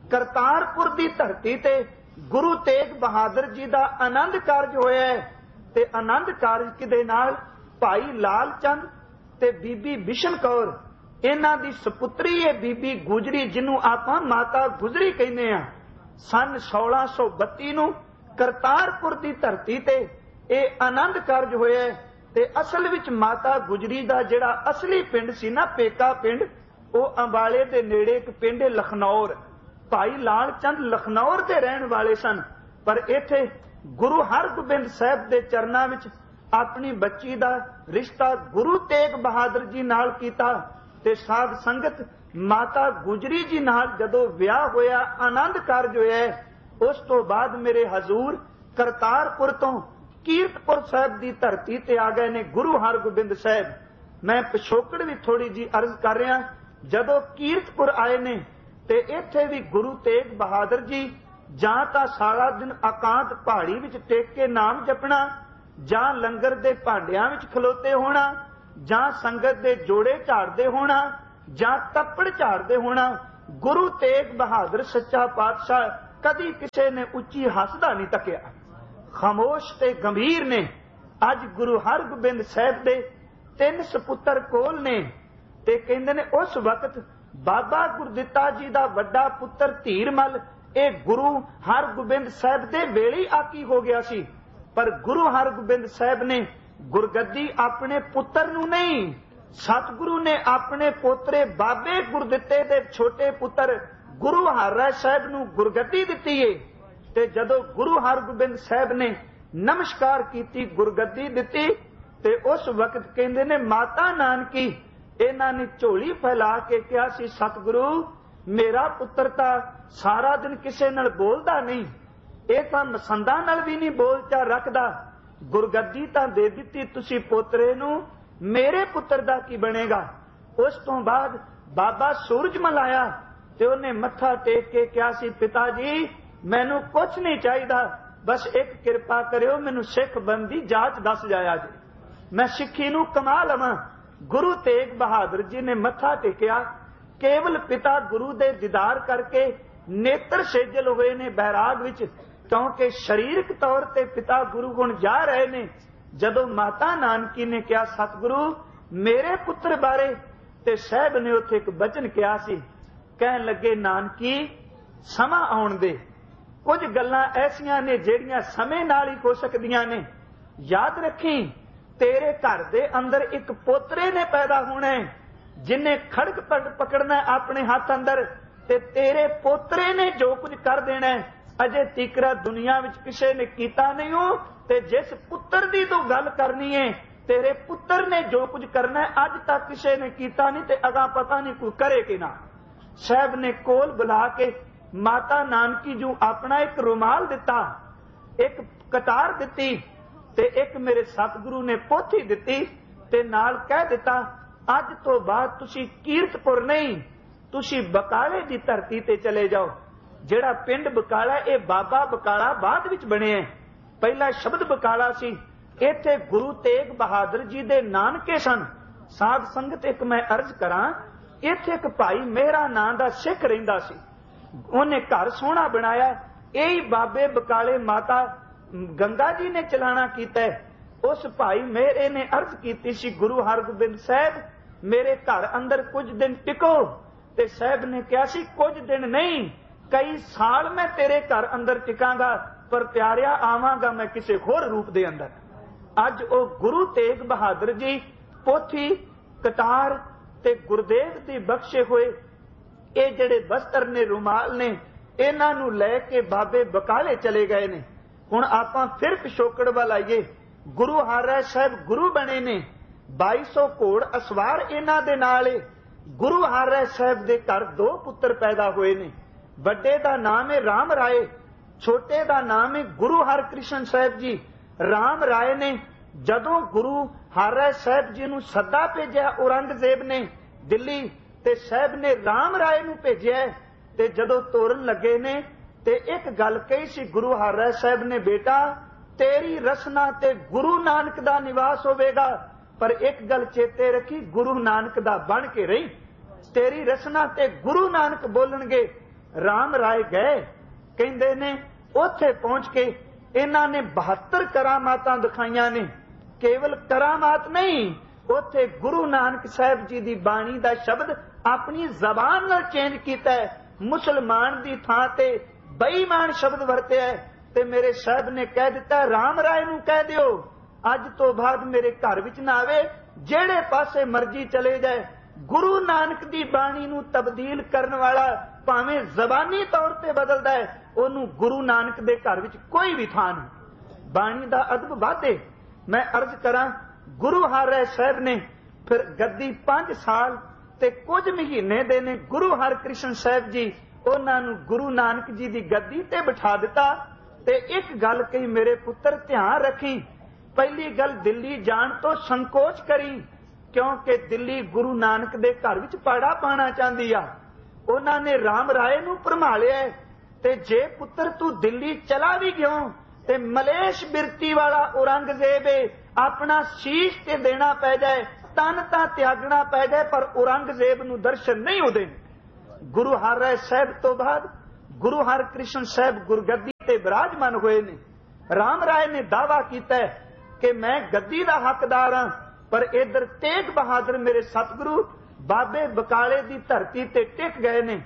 करतारपुर की धरती ते गुरु तेग बहादुर जी का आनंद कारज होया है ते आनंद कारज किदे नाल भाई लाल चंद ते बीबी बिशन कौर इन्हां दी सपुत्री है बीबी गुजरी जिन्हों आपां माता गुजरी कहने आ सन सोलह सौ बत्ती नूं करतारपुर की धरती ते यह आनंद कारज होया है ते असल विच माता गुजरी का जिहड़ा असली पिंड सी ना पेका पिंड वो अंबाले दे नेड़े एक पिंड लखनौर भाई लाल चंद लखनौर के रहन वाले सन पर इत्थे गुरु हरगोबिंद साहब के चरणों में अपनी बच्ची का रिश्ता गुरु तेग बहादुर जी नाल कीता ते साध संगत माता गुजरी जी नाल जदों विआह होया आनंद कारज होया उस तो बाद मेरे हजूर करतारपुर तो कीरतपुर साहब की धरती ते आ गए ने गुरु हरगोबिंद साहब। मैं पिछोकड़ भी थोड़ी जी अर्ज कर रहा जदों कीरतपुर आए ने ते इत्थे भी गुरु तेग बहादुर जी जां तां सारा दिन अकांत पहाड़ी विच टेक के नाम जपना जां लंगर दे भांडियां विच खलोते होना जां संगत दे जोड़े झाड़दे होना जां तप्पड़ झाड़दे होना गुरु तेग बहादुर सच्चा पातशाह कदी किसी ने उच्ची हसदा नहीं तकिया खामोश ते गंभीर ने। अज गुरु हरगोबिंद साहब दे तीन सपुत्र कोल ने ते कहंदे ने उस वक्त बाबा गुरदित्ता जी का वड्डा पुत्र धीरमल ये गुरु हरगोबिंद साहब दे वेले आकी हो गया सी पर गुरु हरगोबिंद साहब ने गुरगद्दी अपने पुत्र नू नहीं सतगुरु ने अपने पोतरे बाबे गुरदित्ते दे छोटे पुत्र गुरु हरराय साहब नू गुरगद्दी दिती है ते जदों गुरु हरगोबिंद साहब ने नमस्कार कीती गुरगद्दी दिती ते उस वक्त कहंदे ने माता नानकी इन्हां ने झोली फैला के कहा सी सतगुरु मेरा पुत्र तां सारा दिन किसी नाल बोलदा नहीं ये तां मसंदा नाल भी नहीं बोलचा रखदा गुरगद्दी तां दे दित्ती तुसी पोतरे नू मेरे पुत्र दा की बनेगा। उस तो बाद बाबा सूरजमल आया ते उन्हें मत्था टेक के कहा सी पिता जी मैनू कुछ नहीं चाहिदा बस एक किरपा करियो मैनू सिख बनदी जाच दस जाया जी मैं सिक्खी नू कमा लवां। गुरु तेग बहादुर जी ने मत्था टेकिया केवल पिता गुरु दे दीदार करके नेत्र सेजल हुए ने बैराग विच क्योंकि शरीरक तौर ते पिता गुरु गुण जा रहे ने। जदों माता नानकी ने कहा सतगुरु मेरे पुत्र बारे ते साहब ने उत्थे एक बचन कहा सी कहन लगे नानकी समा आउण दे कुछ गल्लां ऐसियां ने जेड़ियां समय नाल ही हो सकदियां ने याद रखी तेरे घर दे अंदर एक पोतरे ने पैदा होना है जिन्हें खड़क पकड़ना अपने हाथ अंदर ते तेरे पोतरे ने जो कुछ कर देना है अजे तीकरा दुनिया विच किसी ने कीता नहीं हो ते जिस पुत्र दी तू गल करनी है तेरे पुत्र ने जो कुछ करना है अज तक किसी ने कीता नहीं ते अगा पता नहीं कोई करे कि ना। साहब ने कोल बुला के माता नानकी जो अपना एक रुमाल दिता एक कतार दिती ते एक मेरे सतगुरु ने पोथी दिती ते नाल कह दिता अज तो बाद तुसी कीरतपुर नहीं तुसी बकाले दी धरती ते चले जाओ। जेड़ा पिंड बकाला ये बाबा बकाला बाद विच बने है पहला शब्द बकाला सी इत्थे गुरु तेग बहादुर जी दे नानके सन। साध संगत एक मैं अर्ज करा इत्थे एक भाई मेहरा नां दा सिख रहिंदा सी उन्हें घर सोहना बनाया यही बाबे बकाले माता गंगा जी ने चलाना कीता है। उस भाई मेरे ने अर्ज की सी गुरु हरगोबिंद साहब मेरे घर अंदर कुछ दिन टिको ते साहब ने कहा सी कुछ दिन नहीं कई साल मैं तेरे घर अंदर टिकांगा पर प्यारिया आवांगा मैं किसी होर रूप दे अंदर। अज ओ गुरु तेग बहादुर जी पोथी कटार ते गुरदेव दी बख्शे हुए ये जेड़े बस्तर ने रुमाल ने इन्हां नूं लैके बाबे बकाले चले गए ने। हुण आपां फिर पिछोकड़ वाल आईए गुरु हरराय साहब गुरु बने ने बाई सौ घोड़ असवार इन्हां दे नाल गुरु हरराय साहब दे घर दो पुत्र पैदा हुए ने बड़े दा नाम है राम राय छोटे दा नाम है गुरु हरकृष्ण साहब जी। राम राय ने जदों गुरु हरराय साहब जी नूं सदा भेजिया औरंगजेब ने दिल्ली ते साहब ने राम राय नूं भेजिया ते जदों तोरन लगे ने ते एक गल कही सी गुरु हरराय साहब ने बेटा तेरी रसना ते गुरु नानक दा निवास होवेगा पर एक गल चेते रखी गुरु नानक दा बन के रही तेरी रसना ते गुरु नानक बोलणगे राम राय गए, कहते ने उत्थे पहुंच के इन्हां ने बहत्तर करामातां दिखाईयां ने। केवल करामात नहीं, उत्थे गुरु नानक साहब जी दी बाणी दा शब्द अपनी जबान नाल चेंज कीता है। मुसलमान दी थां ते बेईमान शब्द वरत्या है ते मेरे साहब ने कह दिता, राम राय नूं कह दिओ अज तो बाद मेरे घर विच ना आवे, जेड़े पासे मर्जी चले जाए। गुरु नानक दी बाणी नूं तब्दील करन वाला भावें जबानी तौर ते बदलदा है, ओनूं गुरु नानक दे घर विच कोई भी थां नहीं। बाणी दा अदब वाधे। मैं अर्ज करां, गुरु हर राय साहब ने फिर गद्दी पांच साल ते कुछ महीने दे ने गुरु हरकृष्ण साहब जी उन्हां नूं गुरु नानक जी दी गद्दी ते बिठा दिता। ते एक गल कही मेरे पुत्र ध्यान रखी, पहली गल दिल्ली जाण तो संकोच करी, क्योंकि दिल्ली गुरु नानक दे घर विच पाड़ा पाना चाहती आ। उन्हां ने राम राय नूं भरमालिया ते जे पुत्र तू दिल्ली चला भी गयो ते मलेश बिरती वाला औरंगजेब अपना शीश ते देना पै जाए, तन तां त्यागना पै जाए, पर औरंगजेब नूं दर्शन नहीं होदे। गुरु हर राय साहब तो बाद गुरु हरकृष्ण साहब गुरगद्दी ते विराजमान होए ने। राम राय ने दावा कीता कि मैं गद्दी दा हकदार हां, पर इधर तेग बहादुर मेरे सतगुरु बाबे बकाले दी धरती ते टिक गए ने।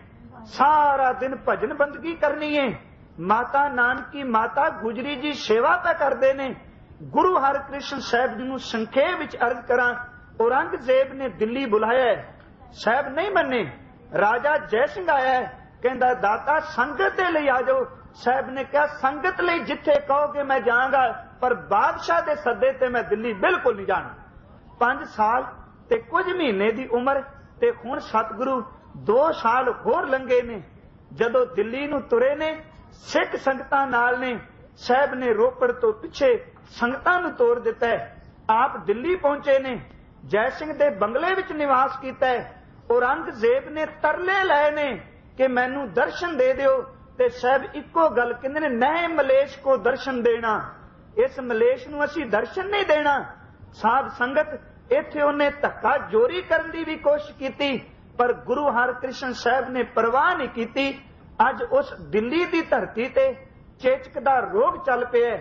सारा दिन भजन बंदगी करनी है। माता नानकी माता गुजरी जी सेवा पै करदे ने। गुरु हरकृष्ण साहब जी नूं संखेप विच अर्ज करां, औरंगजेब ने दिल्ली बुलाया है, साहब नहीं मन्ने। राजा जय सिंह आया है, कहंदा दाता संगत दे लई आ जाओ। साहब ने कहा संगत लई जिथे कहोगे मैं जाऊंगा, पर बादशाह दे सदे ते मैं दिल्ली बिल्कुल नहीं जाना। पांच साल ते कुछ महीने दी उम्र ते हुण सतगुरु दो साल होर लंघे ने। जदों दिल्ली नूं तुरे ने सिख संगतां नाल ने, साहब ने रोपड़ तो पिछे संगतां नूं तोड़ दिता है। आप दिल्ली पहुंचे ने, जय सिंह दे बंगले विच निवास कीता है। औरंगजेब ने तरले लाए ने कि मैनू दर्शन दे दिओ, ते साहब इको गल कहंदे ने, नए मलेश को दर्शन देना, इस मलेश नूं असीं दर्शन नहीं देना। साध संगत इत्थे उन्हें धक्का जोरी करन दी भी कोशिश कीती, पर गुरु हरकृष्ण साहब ने परवाह नहीं कीती। अज उस दिल्ली दी धरती ते चेचक दा रोग चल पिया,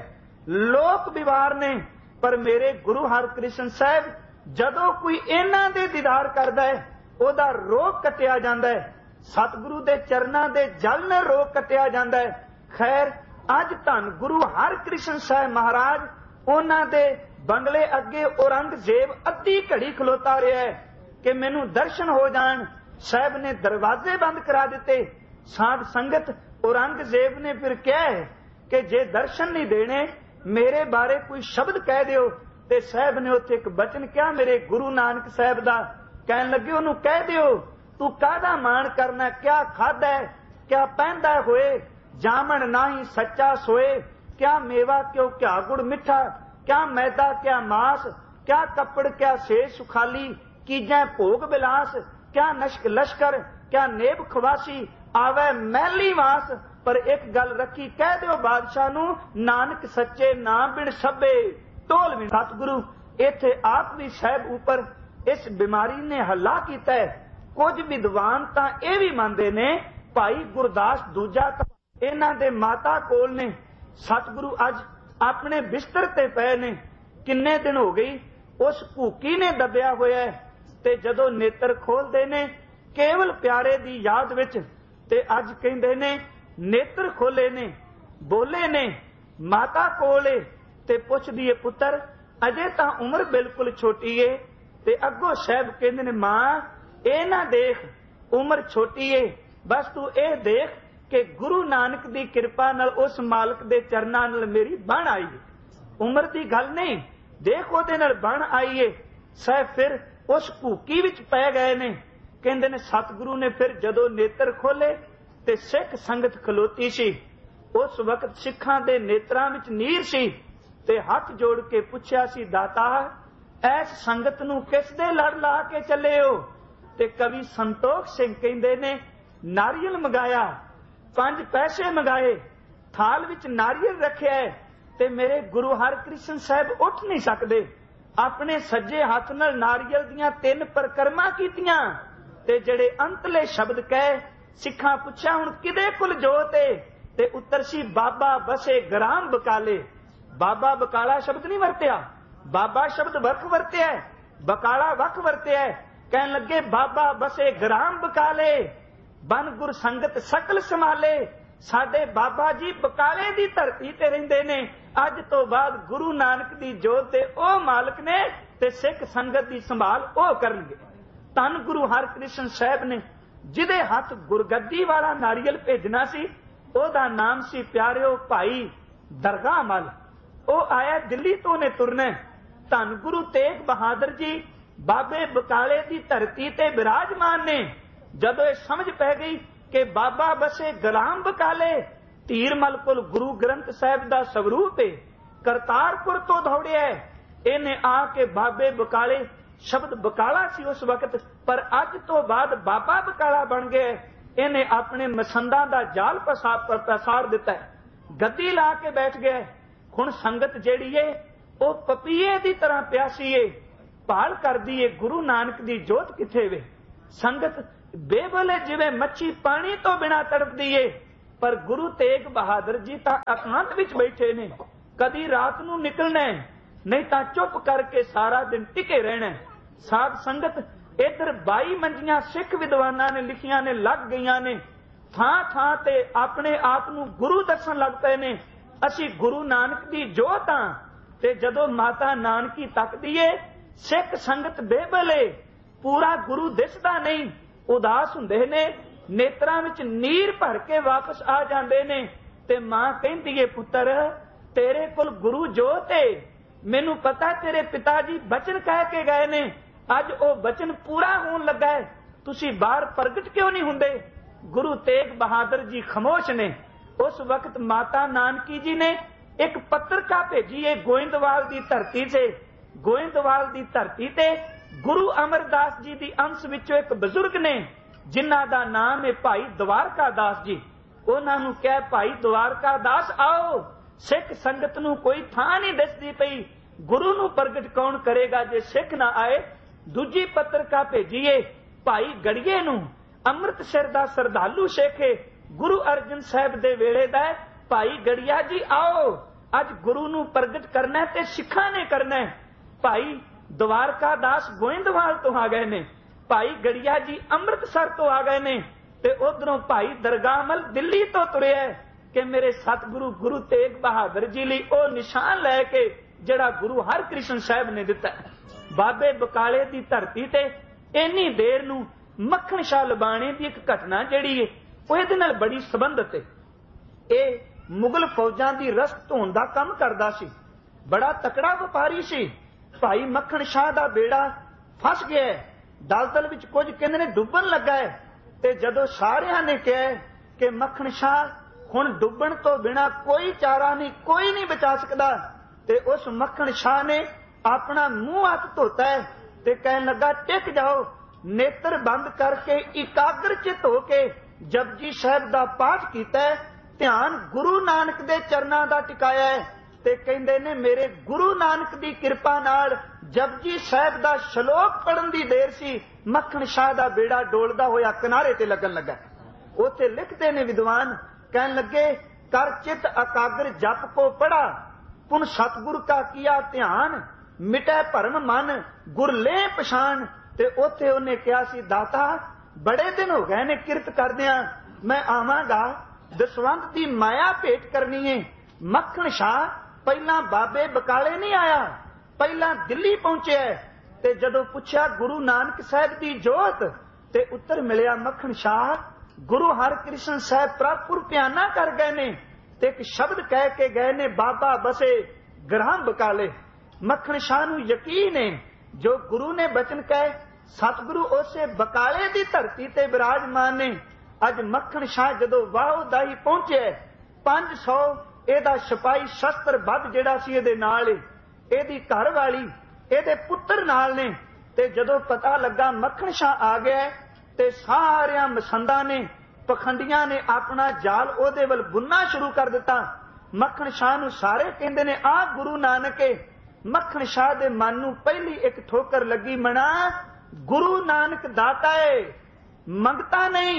लोक बीमार ने, पर मेरे गुरु हरकृष्ण साहब जदों कोई इन्हां दे दीदार करदा है ओदा रोग कटिया जांदा है। सतगुरु दे चरनां दे जल नाल रोग कटिया जांदा है। खैर अज धन गुरु हरकृष्ण साहब महाराज उन्हां दे बंगले अगे औरंगजेब अद्धी घड़ी खलोता रहा है कि मैनू दर्शन हो जान। साहब ने दरवाजे बंद करा दिते। साध संगत औरंगजेब ने फिर कहा कि जे दर्शन नहीं देने मेरे बारे कोई शब्द कह दिओ। ते साहब ने उत्थे एक बचन कहा मेरे गुरु नानक साहब दा, कहन लगे उन्होंने कह दिओ तू काहदा मान करना, क्या खादा है, क्या पहनदा होए, जामन नाही सच्चा सोए, क्या मेवा क्यों क्या गुड़ मिठा, क्या मैदा क्या मास, क्या कपड़ क्या शेष सुखाली, कीजै भोग बिलास, क्या नशक लश्कर, क्या नेब खवासी, आवे मैली वास। पर एक गल रखी, कह दिओ बादशाह नू नानक सच्चे नाम बिन सभे ढोल भी। सतगुरु इत्थे आप भी साहब ऊपर इस बीमारी ने हल्ला कीता है। कुछ विद्वान तां इह भी मनदे ने भाई गुरदास दूजा इन्हां दे माता कोल ने। सतगुरु अज अपने बिस्तर ते पए ने, किन्ने दिन हो गई उस भूकी ने दबिया होया है, ते जदों नेत्र खोलदे ने केवल प्यारे दी याद विच, ते अज कहंदे ने नेत्र खोले ने, बोले ने माता कोले, ते पुछदी है पुत्र अजे तां उम्र बिल्कुल छोटी है। ते अगों साहब कहंदे ने मां ए ना देख उम्र छोटी है, बस तू ए देख कि गुरु नानक दी कृपा नाल उस मालक दे चरनां नाल मेरी बण आई है। उम्र दी गल नहीं, देख ओदे नाल बण आई है। साहब फिर उस भूकी विच पै गए ने। कहंदे ने सतगुरु ने फिर जदों नेत्र खोले ते सिख संगत खलोती सी। उस वक्त सिखां दे नेत्रां विच नीर सी, ते हथ जोड़ के पुछया सी दाता ऐस संगत नूं किस दे लड़ ला के चले हो। ते कवि संतोख सिंह कहंदे ने नारियल मंगाया, पंज पैसे मंगाए, थाल विच नारियल रखिया है, ते मेरे गुरु हरकृष्ण साहब उठ नहीं सकदे। अपने सज्जे हाथ नाल नारियल दियां तीन परकरमा कीतियां, ते जेड़े अंतले शब्द कहे सिखां पुछया हुण किदे कुल जोत है ते उत्तर सी बाबा बसे ग्राम बकाले। बाबा बकाला शब्द नहीं वरत्या, बाबा शब्द वख वरत्या है, बकाला वख वरत्या है। कहन लगे बाबा बसे ग्राम बकाले, बन गुर संगत सकल संभाले। साडे बाबा जी बकाले दी धरती ते रहिंदे ने। अज तो बाद गुरु नानक दी जोत दे ओ मालक ने ते सिख संगत दी संभाल ओ करनगे। धन गुरु हरकृष्ण साहब ने जिहदे हथ गुरगद्दी वाला नारियल भेजना सी, ओदा नाम सी प्यारिओ भाई दरगाह मल। ओ आया दिल्ली तो ने तुरना। धन गुरु तेग बहादुर जी बाबे बकाले दी धरती ते विराजमान ने। जदों ये समझ पै गई कि बाबा बसे गुलाम बकाले, धीरमल कोल गुरु ग्रंथ साहिब दा स्वरूप है, करतारपुर तो दौड़िया है। इन्हें आके बाबे बकाले, शब्द बकाला सी उस वक्त, पर अज तो बाद बाबा बकाला बन गए। इन्हें अपने मसंदा दा जाल पसार पसार दिता है, गद्दी ला के बैठ गए। हुण संगत जेड़ी है वो पपीए दी तरह प्यासी है, भाल करदी है गुरु नानक दी जोत किथे वे। संगत बेबले जिवें मच्छी पानी तो बिना तड़पदी है, पर गुरु तेग बहादुर जी तां एकांत विच बैठे ने। कदी रात नूं निकलना है, नहीं तां चुप करके सारा दिन टिके रहना। साध संगत इधर बाई मंजियां सिख विद्वानां ने लिखियां ने लग गईयां ने, थां थां ते अपने आप नूं गुरु दसन लग पए ने। असी गुरु नानक दी जोत हां। ते जदों माता नानकी तकदी है, सिख संगत बेबले, पूरा गुरु दिसदा नहीं, उदास हुंदे ने, नेत्रां विच नीर भर के वापस आ जांदे ने। ते मां कहंदी है पुत्तर तेरे कोल गुरु जोत है, मैनू पता तेरे पिता जी बचन कह के गए ने, अज ओ बचन पूरा होण लगा है, तुसी बाहर प्रगट क्यों नहीं हुंदे। गुरु तेग बहादुर जी खामोश ने। उस वक्त माता नानकी जी ने एक पत्रिका भेजी है गोइंदवाल दी धरती से। गोइंदवाल दी धरती ते गुरु अमरदास जी दी अंश विचों एक बजुर्ग ने, जिन्हां दा नाम है भाई द्वारका दास जी। उन्हां नूं कह भाई द्वारका दास आओ, सिख संगत नूं कोई थां नहीं दिसदी पई, गुरु नूं प्रगट कौन करेगा जे सिख ना आए। दूजी पत्रिका भेजीए भाई गड़िए नूं, अमृतसर दा श्रद्धालु सिख है, गुरु अर्जन साहब दे वेले दा है, भाई गड़िया जी आओ, अज गुरु नूं प्रगट करना ते सिखां ने करना। भाई द्वारका दास गोइंदवाल तो आ गए ने, भाई गड़िया जी अमृतसर तो आ गए ने, ते उधरों भाई दरगाहमल दिल्ली तो तुरे है कि मेरे सतगुरु गुरु तेग बहादुर जी लई ओ निशान लैके जिहड़ा गुरु हरकृष्ण साहब ने दिता। बाबे बकाले दी धरती ते इन्नी देर नूं मक्खण शाह लबाणे दी एक घटना जिहड़ी है ਉਹ ਇਹਦੇ ਨਾਲ बड़ी संबंधित है। ਇਹ मुगल फौजां दी रस धोण दा काम करदा सी, बड़ा तकड़ा व्यापारी सी। भाई मक्खण शाह दा बेड़ा फस गया है, दलदल विच कुछ कहंदे ने डुੱਬਣ लगा है। ते जदों सारियां ने कहा कि मक्खण शाह हुण डुੱਬਣ तो बिना कोई चारा नहीं, कोई नहीं बचा सकदा, ते उस मक्खण शाह ने अपना मुंह हथ धोता है ते कहन लगा टिक जाओ, नेत्र बंद करके इकाग्र चित होके जपजी साहब दा पाठ कीता है, ध्यान गुरु नानक दे चरनां दा टिकाया है। ते कहंदे ने मेरे गुरु नानक दी किरपा नाल जपजी साहब दा शलोक पढ़न दी देर सी, मक्खण शाह दा बेड़ा डोलदा होया किनारे ते लगन लगा। उत्थे लिखदे ने विद्वान, कहन लगे कर चित एकाग्र जप को पढ़ा, पुन सतगुर का किया ध्यान, मिटै भरम मन गुर ले पछाण। ते उत्थे उन्हें कहा सी दाता बड़े दिन हो गए ने किरत करदियां, मैं आवांगा दसवंत दी माया भेंट करनी है। मक्खण शाह पहला बाबे बकाले नहीं आया, पहला दिल्ली पहुंचे। ते जदों पुछया गुरु नानक साहब दी जोत, ते उत्तर मिलिया मक्खण शाह गुरु हरकृष्ण साहब प्रापुर प्याना कर गए ने, ते एक शब्द कह के गए ने बाबा बसे ग्राम बकाले। मक्खण शाह नूं यकीन है जो गुरु ने बचन कहे, सतगुरु उसे बकाले दी धरती ते विराजमान ने। अज मक्खण शाह जदों वाह दाही पहुंचे, पांच सौ एदा सिपाही शस्त्र बद जिहड़ा सी इहदे नाल, इहदी घर वाली इहदे पुत्तर नाल ने। ते जदों पता लगा मक्खण शाह आ गया, ते सारियां मसंदां ने पखंडियां ने अपना जाल ओहदे वल बुनना शुरू कर दिता। मक्खण शाह नूं सारे कहंदे ने आ गुरु नानक है। मक्खण शाह दे मन नूं पहली एक ठोकर लगी, मना गुरु नानक दाता है, मंगता नहीं,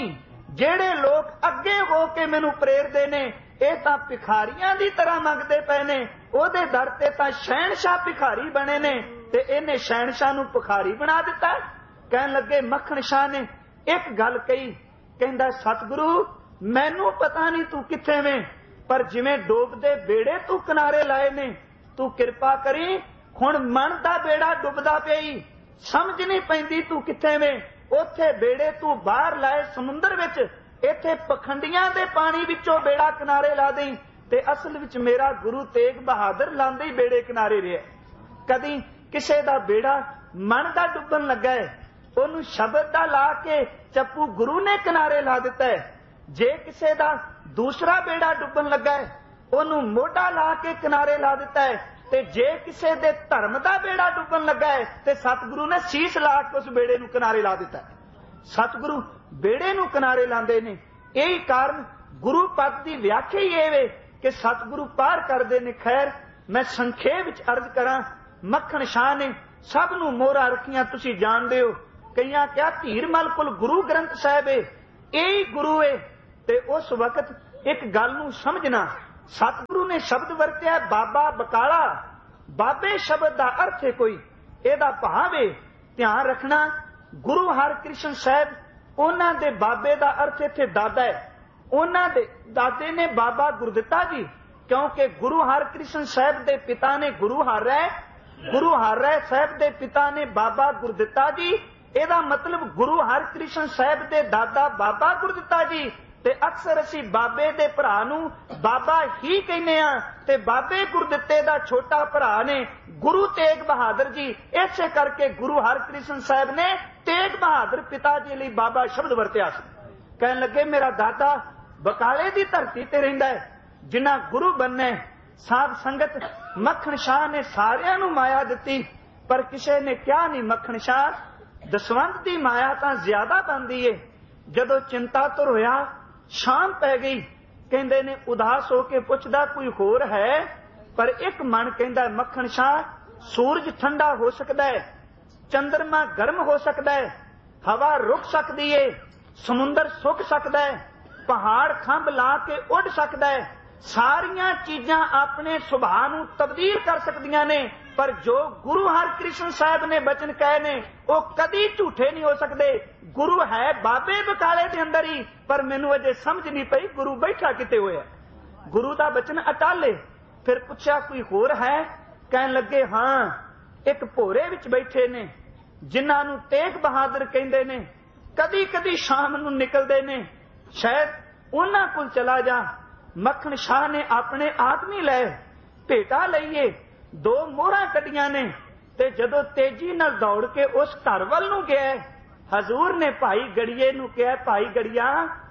ਜਿਹੜੇ ਲੋਕ ਅੱਗੇ ਹੋ ਕੇ ਮੈਨੂੰ ਪ੍ਰੇਰਦੇ ਨੇ ਇਹ ਤਾਂ ਭਿਖਾਰੀਆਂ ਦੀ ਤਰ੍ਹਾਂ ਮੰਗਦੇ ਪਏ ਨੇ। ਉਹਦੇ ਦਰ ਤੇ ਤਾਂ ਸ਼ਹਿਨशाह ਭਿਖਾਰੀ ਬਣੇ ਨੇ ਤੇ ਇਹਨੇ ਸ਼ਹਿਨशाह ਨੂੰ ਭਿਖਾਰੀ ਬਣਾ ਦਿੱਤਾ। ਕਹਿਣ ਲੱਗੇ ਮੱਖਣ ਸ਼ਾਹ ਨੇ ਇੱਕ ਗੱਲ ਕਹੀ, ਕਹਿੰਦਾ ਸਤਿਗੁਰੂ ਮੈਨੂੰ ਪਤਾ ਨਹੀਂ ਤੂੰ ਕਿੱਥੇ ਵੇਂ, ਪਰ ਜਿਵੇਂ ਡੋਬਦੇ ਬੇੜੇ ਤੂੰ ਕਿਨਾਰੇ ਲਾਏ ਨੇ, ਤੂੰ ਕਿਰਪਾ ਕਰੀ ਹੁਣ ਮਨ ਦਾ ਬੇੜਾ ਡੁੱਬਦਾ ਪਈ, ਸਮਝ ਨਹੀਂ ਪੈਂਦੀ ਤੂੰ ਕਿੱਥੇ ਵੇਂ। ਉੱਥੇ ਬੇੜੇ ਤੂੰ ਬਾਹਰ ਲਾਏ ਸਮੁੰਦਰ ਵਿੱਚ, ਇੱਥੇ ਪਖੰਡੀਆਂ ਦੇ ਪਾਣੀ ਵਿੱਚੋਂ ਬੇੜਾ ਕਿਨਾਰੇ ਲਾ ਦੇਈ। ਤੇ ਅਸਲ ਵਿੱਚ ਮੇਰਾ ਗੁਰੂ ਤੇਗ ਬਹਾਦਰ ਲਾਂਦੇ ਹੀ ਬੇੜੇ ਕਿਨਾਰੇ ਰਿਹਾ। ਕਦੀ ਕਿਸੇ ਦਾ ਬੇੜਾ ਮਨ ਦਾ ਡੁੱਬਣ ਲੱਗਾ ਹੈ, ਉਹਨੂੰ ਸ਼ਬਦ ਦਾ ਲਾ ਕੇ ਚੱਪੂ ਗੁਰੂ ਨੇ ਕਿਨਾਰੇ ਲਾ ਦਿੱਤਾ ਹੈ। ਜੇ ਕਿਸੇ ਦਾ ਦੂਸਰਾ ਬੇੜਾ ਡੁੱਬਣ ਲੱਗਾ ਹੈ, ਉਹਨੂੰ ਮੋਢਾ ਲਾ ਕੇ ਕਿਨਾਰੇ ਲਾ ਦਿੱਤਾ ਹੈ। ਤੇ ਜੇ ਕਿਸੇ ਦੇ ਧਰਮ ਦਾ ਬੇੜਾ ਡੁੱਬਣ ਲੱਗਾ ਹੈ ਤੇ ਸਤਿਗੁਰੂ ਨੇ ਸੀਸ ਲਾ ਕੇ ਉਸ ਬੇੜੇ ਨੂੰ ਕਿਨਾਰੇ ਲਾ ਦਿੱਤਾ ਹੈ। ਸਤਿਗੁਰੂ ਬੇੜੇ ਨੂੰ ਕਿਨਾਰੇ ਲਾਉਂਦੇ ਨੇ। ਇਹੀ ਕਾਰਨ ਗੁਰੂ ਪਦ ਦੀ ਵਿਆਖਿਆ ਹੀ ਇਹ ਵੇ ਕਿ ਸਤਿਗੁਰੂ ਪਾਰ ਕਰਦੇ ਨੇ। ਖੈਰ ਮੈਂ ਸੰਖੇਪ ਵਿੱਚ ਅਰਜ਼ ਕਰਾਂ, ਮੱਖਣ ਸ਼ਾਹ ਨੇ ਸਭ ਨੂੰ ਮੋਹਰਾਂ ਰੱਖੀਆਂ, ਤੁਸੀਂ ਜਾਣਦੇ ਹੋ। ਕਈਆਂ ਕਿਹਾ ਧੀਰਮਲ ਕੋਲ ਗੁਰੂ ਗ੍ਰੰਥ ਸਾਹਿਬ ਏ, ਇਹੀ ਗੁਰੂ ਏ। ਤੇ ਉਸ ਵਕਤ ਇੱਕ ਗੱਲ ਨੂੰ ਸਮਝਣਾ, ਸਤਿਗੁਰੂ ਨੇ ਸ਼ਬਦ ਵਰਤਿਆ ਬਾਬਾ ਬਕਾਲਾ। ਬਾਬੇ ਸ਼ਬਦ ਦਾ ਅਰਥ ਹੈ ਕੋਈ, ਇਹਦਾ ਭਾਵ ਏ ਧਿਆਨ ਰੱਖਣਾ। ਗੁਰੂ ਹਰਕ੍ਰਿਸ਼ਨ ਸਾਹਿਬ ਉਹਨਾਂ ਦੇ ਬਾਬੇ ਦਾ ਅਰਥ ਇੱਥੇ ਦਾਦਾ ਹੈ। ਉਹਨਾਂ ਦੇ ਦਾਦੇ ਨੇ ਬਾਬਾ ਗੁਰਦਿੱਤਾ ਜੀ, ਕਿਉਂਕਿ ਗੁਰੂ ਹਰਕ੍ਰਿਸ਼ਨ ਸਾਹਿਬ ਦੇ ਪਿਤਾ ਨੇ ਗੁਰੂ ਹਰ ਰਾਏ, ਗੁਰੂ ਹਰ ਰਾਏ ਸਾਹਿਬ ਦੇ ਪਿਤਾ ਨੇ ਬਾਬਾ ਗੁਰਦਿੱਤਾ ਜੀ। ਇਹਦਾ ਮਤਲਬ ਗੁਰੂ ਹਰਕ੍ਰਿਸ਼ਨ ਸਾਹਿਬ ਦੇ ਦਾਦਾ ਬਾਬਾ ਗੁਰਦਿੱਤਾ ਜੀ। ਤੇ ਅਕਸਰ ਅਸੀਂ ਬਾਬੇ ਦੇ ਭਰਾ ਨੂੰ ਬਾਬਾ ਹੀ ਕਹਿੰਦੇ ਆ, ਤੇ ਬਾਬੇ ਗੁਰਦਿੱਤੇ ਦਾ ਛੋਟਾ ਭਰਾ ਨੇ ਗੁਰੂ ਤੇਗ ਬਹਾਦਰ ਜੀ। ਇਸੇ ਕਰਕੇ ਗੁਰੂ ਹਰਕ੍ਰਿਸ਼ਨ ਸਾਹਿਬ ਨੇ ਤੇਗ ਬਹਾਦਰ ਪਿਤਾ ਜੀ ਲਈ ਬਾਬਾ ਸ਼ਬਦ ਵਰਤਿਆ ਸੀ। ਕਹਿਣ ਲੱਗੇ ਮੇਰਾ ਦਾਦਾ ਬਕਾਲੇ ਦੀ ਧਰਤੀ ਤੇ ਰਹਿੰਦਾ ਹੈ, ਜਿਨ੍ਹਾਂ ਗੁਰੂ ਬੰਨੇ ਸਾਧ ਸੰਗਤ। ਮੱਖਣ ਸ਼ਾਹ ਨੇ ਸਾਰਿਆਂ ਨੂੰ ਮਾਇਆ ਦਿੱਤੀ, ਪਰ ਕਿਸੇ ਨੇ ਕਿਹਾ ਨਹੀਂ ਮੱਖਣ ਸ਼ਾਹ ਦਸਵੰਧ ਦੀ ਮਾਇਆ ਤਾਂ ਜ਼ਿਆਦਾ ਬਣਦੀ ਏ। ਜਦੋਂ ਚਿੰਤਾ ਤੁਰ ਹੋਇਆ, ਸ਼ਾਮ ਪੈ ਗਈ, ਕਹਿੰਦੇ ਨੇ ਉਦਾਸ ਹੋ ਕੇ ਪੁੱਛਦਾ ਕੋਈ ਹੋਰ ਹੈ, ਪਰ ਇੱਕ ਮਨ ਕਹਿੰਦਾ ਮੱਖਣ ਸ਼ਾਹ ਸੂਰਜ ਠੰਡਾ ਹੋ ਸਕਦਾ ਹੈ, ਚੰਦਰਮਾ ਗਰਮ ਹੋ ਸਕਦਾ ਹੈ, ਹਵਾ ਰੁਕ ਸਕਦੀ ਏ, ਸਮੁੰਦਰ ਸੁੱਕ ਸਕਦਾ ਹੈ, ਪਹਾੜ ਖੰਭ ਲਾ ਕੇ ਉੱਡ ਸਕਦਾ ਹੈ, ਸਾਰੀਆਂ ਚੀਜ਼ਾਂ ਆਪਣੇ ਸੁਭਾਅ ਨੂੰ ਤਬਦੀਲ ਕਰ ਸਕਦੀਆਂ ਨੇ। ਪਰ ਜੋ ਗੁਰੂ ਹਰਕ੍ਰਿਸ਼ਨ ਸਾਹਿਬ ਨੇ ਬਚਨ ਕਹੇ ਨੇ ਉਹ ਕਦੀ ਝੂਠੇ ਨਹੀਂ ਹੋ ਸਕਦੇ। ਗੁਰੂ ਹੈ ਬਾਬੇ ਬਕਾਲੇ ਦੇ ਅੰਦਰ ਹੀ, ਪਰ ਮੈਨੂੰ ਅਜੇ ਸਮਝ ਨਹੀਂ ਪਈ ਗੁਰੂ ਬੈਠਾ ਕਿਤੇ ਹੋਇਆ। ਗੁਰੂ ਦਾ ਬਚਨ ਅਟਾਲੇ। ਫਿਰ ਪੁੱਛਿਆ ਕੋਈ ਹੋਰ ਹੈ? ਕਹਿਣ ਲੱਗੇ ਹਾਂ, ਇੱਕ ਭੋਰੇ ਵਿੱਚ ਬੈਠੇ ਨੇ ਜਿਨ੍ਹਾਂ ਨੂੰ ਤੇਗ ਬਹਾਦਰ ਕਹਿੰਦੇ ਨੇ। ਕਦੀ ਕਦੀ ਸ਼ਾਮ ਨੂੰ ਨਿਕਲਦੇ ਨੇ, ਸ਼ਾਇਦ ਉਹਨਾਂ ਕੋਲ ਚਲਾ ਜਾ। ਮੱਖਣ ਸ਼ਾਹ ਨੇ ਆਪਣੇ ਆਦਮੀ ਲਏ, ਭੇਟਾ ਲਈਏ, ਦੋ ਮੋਹਰਾਂ ਕੱਢੀਆਂ ਨੇ। ਤੇ ਜਦੋਂ ਤੇਜ਼ੀ ਨਾਲ ਦੌੜ ਕੇ ਉਸ ਘਰ ਵੱਲ ਨੂੰ ਗਿਆ, ਹਜ਼ੂਰ ਨੇ ਭਾਈ ਗੜੀਏ ਨੂੰ ਕਿਹਾ ਭਾਈ ਗੜੀਆ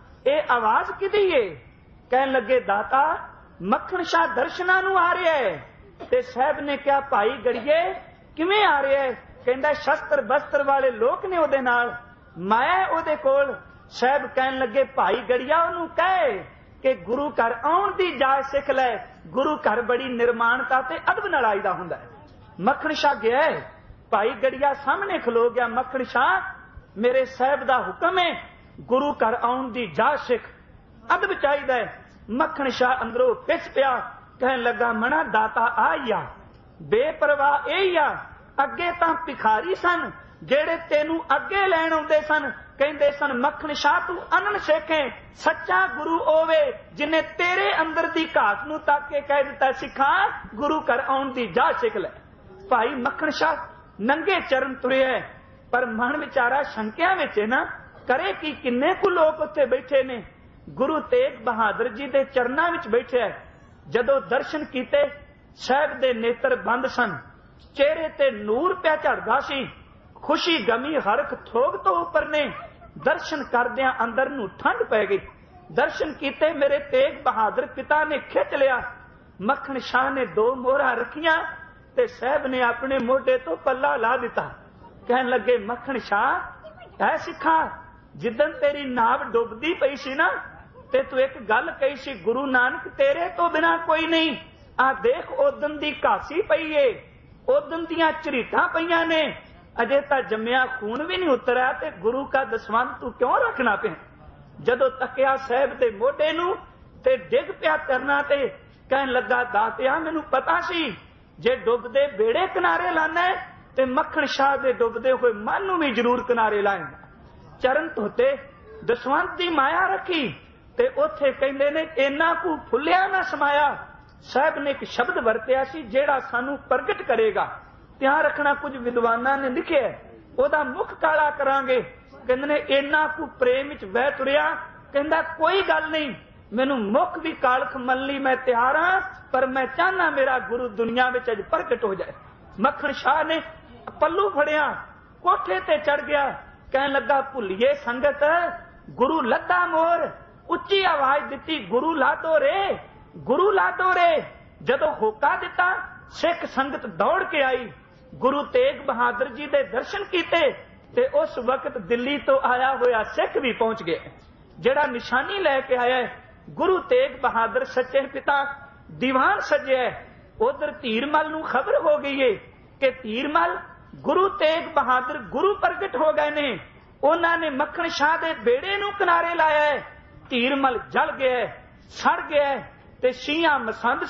ਇਹ ਆਵਾਜ਼ ਕਿਹਦੀ ਏ? ਕਹਿਣ ਲੱਗੇ ਦਾਤਾ ਮੱਖਣ ਸ਼ਾਹ ਦਰਸ਼ਨਾਂ ਨੂੰ ਆ ਰਿਹਾ ਹੈ। ਤੇ ਸਾਹਿਬ ਨੇ ਕਿਹਾ ਭਾਈ ਗੜੀਏ ਕਿਵੇਂ ਆ ਰਿਹਾ ਹੈ? ਕਹਿੰਦਾ ਸ਼ਸਤਰ ਬਸਤਰ ਵਾਲੇ ਲੋਕ ਨੇ ਉਹਦੇ ਨਾਲ, ਮੈਂ ਉਹਦੇ ਕੋਲ। ਸਾਹਿਬ ਕਹਿਣ ਲੱਗੇ ਭਾਈ ਗੜੀਆ ਉਹਨੂੰ ਕਹੇ ਕਿ ਗੁਰੂ ਘਰ ਆਉਣ ਦੀ ਜਾਚ ਸਿੱਖ ਲੈ। ਗੁਰੂ ਘਰ ਬੜੀ ਨਿਰਮਾਣਤਾ ਤੇ ਅਦਬ ਨਾਲ ਆਈਦਾ ਹੁੰਦਾ ਹੈ। ਮੱਖਣ ਸ਼ਾਹ ਗਿਆ, ਭਾਈ ਗੜੀਆ ਸਾਹਮਣੇ ਖਲੋ ਗਿਆ। ਮੱਖਣ ਸ਼ਾਹ ਮੇਰੇ ਸਾਹਿਬ ਦਾ ਹੁਕਮ ਹੈ, ਗੁਰੂ ਘਰ ਆਉਣ ਦੀ ਜਾਚ ਸਿੱਖ, ਅਦਬ ਚਾਹੀਦਾ ਹੈ। ਮੱਖਣ ਸ਼ਾਹ ਅੰਦਰੋਂ ਪਿੱਛ ਪਿਆ, ਕਹਿਣ ਲੱਗਾ ਮਣਾ ਦਾਤਾ ਆਈ ਆ, ਬੇਪਰਵਾਹ ਇਹ ਆ। ਅੱਗੇ ਤਾਂ ਭਿਖਾਰੀ ਸਨ ਜਿਹੜੇ ਤੈਨੂੰ ਅੱਗੇ ਲੈਣ ਆਉਂਦੇ ਸਨ, ਕਹਿੰਦੇ ਸਨ ਮੱਖਣ ਸ਼ਾਹ ਤੂੰ ਅਨਨ ਸਿੱਖੇ। ਸੱਚਾ ਗੁਰੂ ਹੋਵੇ ਜਿਨੇ ਤੇਰੇ ਅੰਦਰ ਦੀ ਘਾਟ ਨੂੰ ਤੱਕ ਕੇ ਕਹਿ ਦਿੱਤਾ ਸਿੱਖਾਂ ਗੁਰੂ ਘਰ ਆਉਣ ਦੀ ਜਾਚ ਸਿੱਖ ਲੈ। ਭਾਈ ਮੱਖਣ ਸ਼ਾਹ ਨੰਗੇ ਚਰਨ ਤੁਰਿਆ, ਪਰ ਮਨ ਵਿਚਾਰਾ ਸ਼ੰਕਿਆ ਵਿੱਚ ਹੈ ਨਾ, ਕਰੇ ਕੀ? ਕਿੰਨੇ ਕੁ ਲੋਕ ਉੱਥੇ ਬੈਠੇ ਨੇ। ਗੁਰੂ ਤੇਗ ਬਹਾਦਰ ਜੀ ਦੇ ਚਰਨਾਂ ਵਿੱਚ ਬੈਠਿਆ। ਜਦੋਂ ਦਰਸ਼ਨ ਕੀਤੇ, ਸਾਹਿਬ ਦੇ ਨੇਤਰ ਬੰਦ ਸਨ, ਚਿਹਰੇ ਤੇ ਨੂਰ ਪਿਆ ਝੜਦਾ ਸੀ। ਖੁਸ਼ੀ ਗਮੀ ਹਰਖ ਥੋਗ ਤੋਂ ਉੱਪਰ ਨੇ। ਦਰਸ਼ਨ ਕਰਦਿਆਂ ਅੰਦਰ ਨੂੰ ਠੰਡ ਪੈ ਗਈ। ਦਰਸ਼ਨ ਕੀਤੇ ਮੇਰੇ ਤੇਗ ਬਹਾਦਰ ਪਿਤਾ ਨੇ ਖਿੱਚ ਲਿਆ। ਮੱਖਣ ਸ਼ਾਹ ਨੇ ਦੋ ਮੋਹਰਾਂ ਰੱਖੀਆਂ ਤੇ ਸਾਹਿਬ ਨੇ ਆਪਣੇ ਮੋਢੇ ਤੋਂ ਪੱਲਾ ਲਾ ਦਿੱਤਾ। ਕਹਿਣ ਲੱਗੇ ਮੱਖਣ ਸ਼ਾਹ ਐ ਸਿੱਖਾਂ, ਜਿੱਦਣ ਤੇਰੀ ਨਾਵ ਡੁੱਬਦੀ ਪਈ ਸੀ ਨਾ, ਤੇ ਤੂੰ ਇੱਕ ਗੱਲ ਕਹੀ ਸੀ ਗੁਰੂ ਨਾਨਕ ਤੇਰੇ ਤੋਂ ਬਿਨਾ ਕੋਈ ਨਹੀਂ। ਆ ਦੇਖ ਉਦਨ ਦੀ ਘਾਸੀ ਪਈ ਏ, ਉਦਨ ਦੀਆਂ ਝਰੀਟਾਂ ਪਈਆਂ ਨੇ, ਅਜੇ ਤਾਂ ਜੰਮਿਆ ਖੂਨ ਵੀ ਨਹੀਂ ਉਤਰਿਆ ਤੇ ਗੁਰੂ ਕਾ ਦਸਵੰਧ ਤੂੰ ਕਿਉਂ ਰੱਖਣਾ ਪਿਆ? जदों तकिया साहिब दे मोढे नूं ते डिग पिया करना ते कहन लगा, दातिया मैनूं पता सी जे डुबदे बेड़े किनारे लाना है ते मक्खण शाह दे डुबदे हुए मन नूं भी जरूर किनारे लाएगा। चरण धोते दसवंत दी माया रखी ते उथे कहंदे ने इन्ना कु फुलिया ना समाया। साहब ने एक शब्द वरतिया सी जेड़ा सानू प्रगट करेगा। ध्यान रखना, कुछ विद्वानां ने लिखिया ओदा मुख काला करांगे। कहंदे ने इन्ना कु प्रेम विच बह तुरिया, कहंदा कोई गल नहीं, मैनू मुख भी कालख मन लई मैं तैयार हां, पर मैं चाहना मेरा गुरु दुनिया विच अज प्रगट हो जाए। मक्खण शाह ने पल्लू फड़िया, कोठे ते चढ़ गया, कहन लगा भुलिए संगत गुरु लद्दा मोर। उच्ची आवाज दिती, गुरु ला दो रे, गुरु ला दो रे। जदों होका दिता सिख संगत दौड़ के आई, गुरु तेग बहादुर जी दे दर्शन कीते ते उस वक्त दिल्ली तो आया होया सिख भी पहुंच गया, जेड़ा निशानी लैके आया है। गुरु तेग बहादुर सच्चे पिता दीवान सजे। उधर धीरमल नूं खबर हो गई है कि धीरमल गुरु तेग बहादुर गुरु प्रगट हो गए ने, उन्होंने मक्खण शाह दे बेड़े नूं किनारे लाया है। धीरमल जल गया, सड़ गया ते शियां मसंद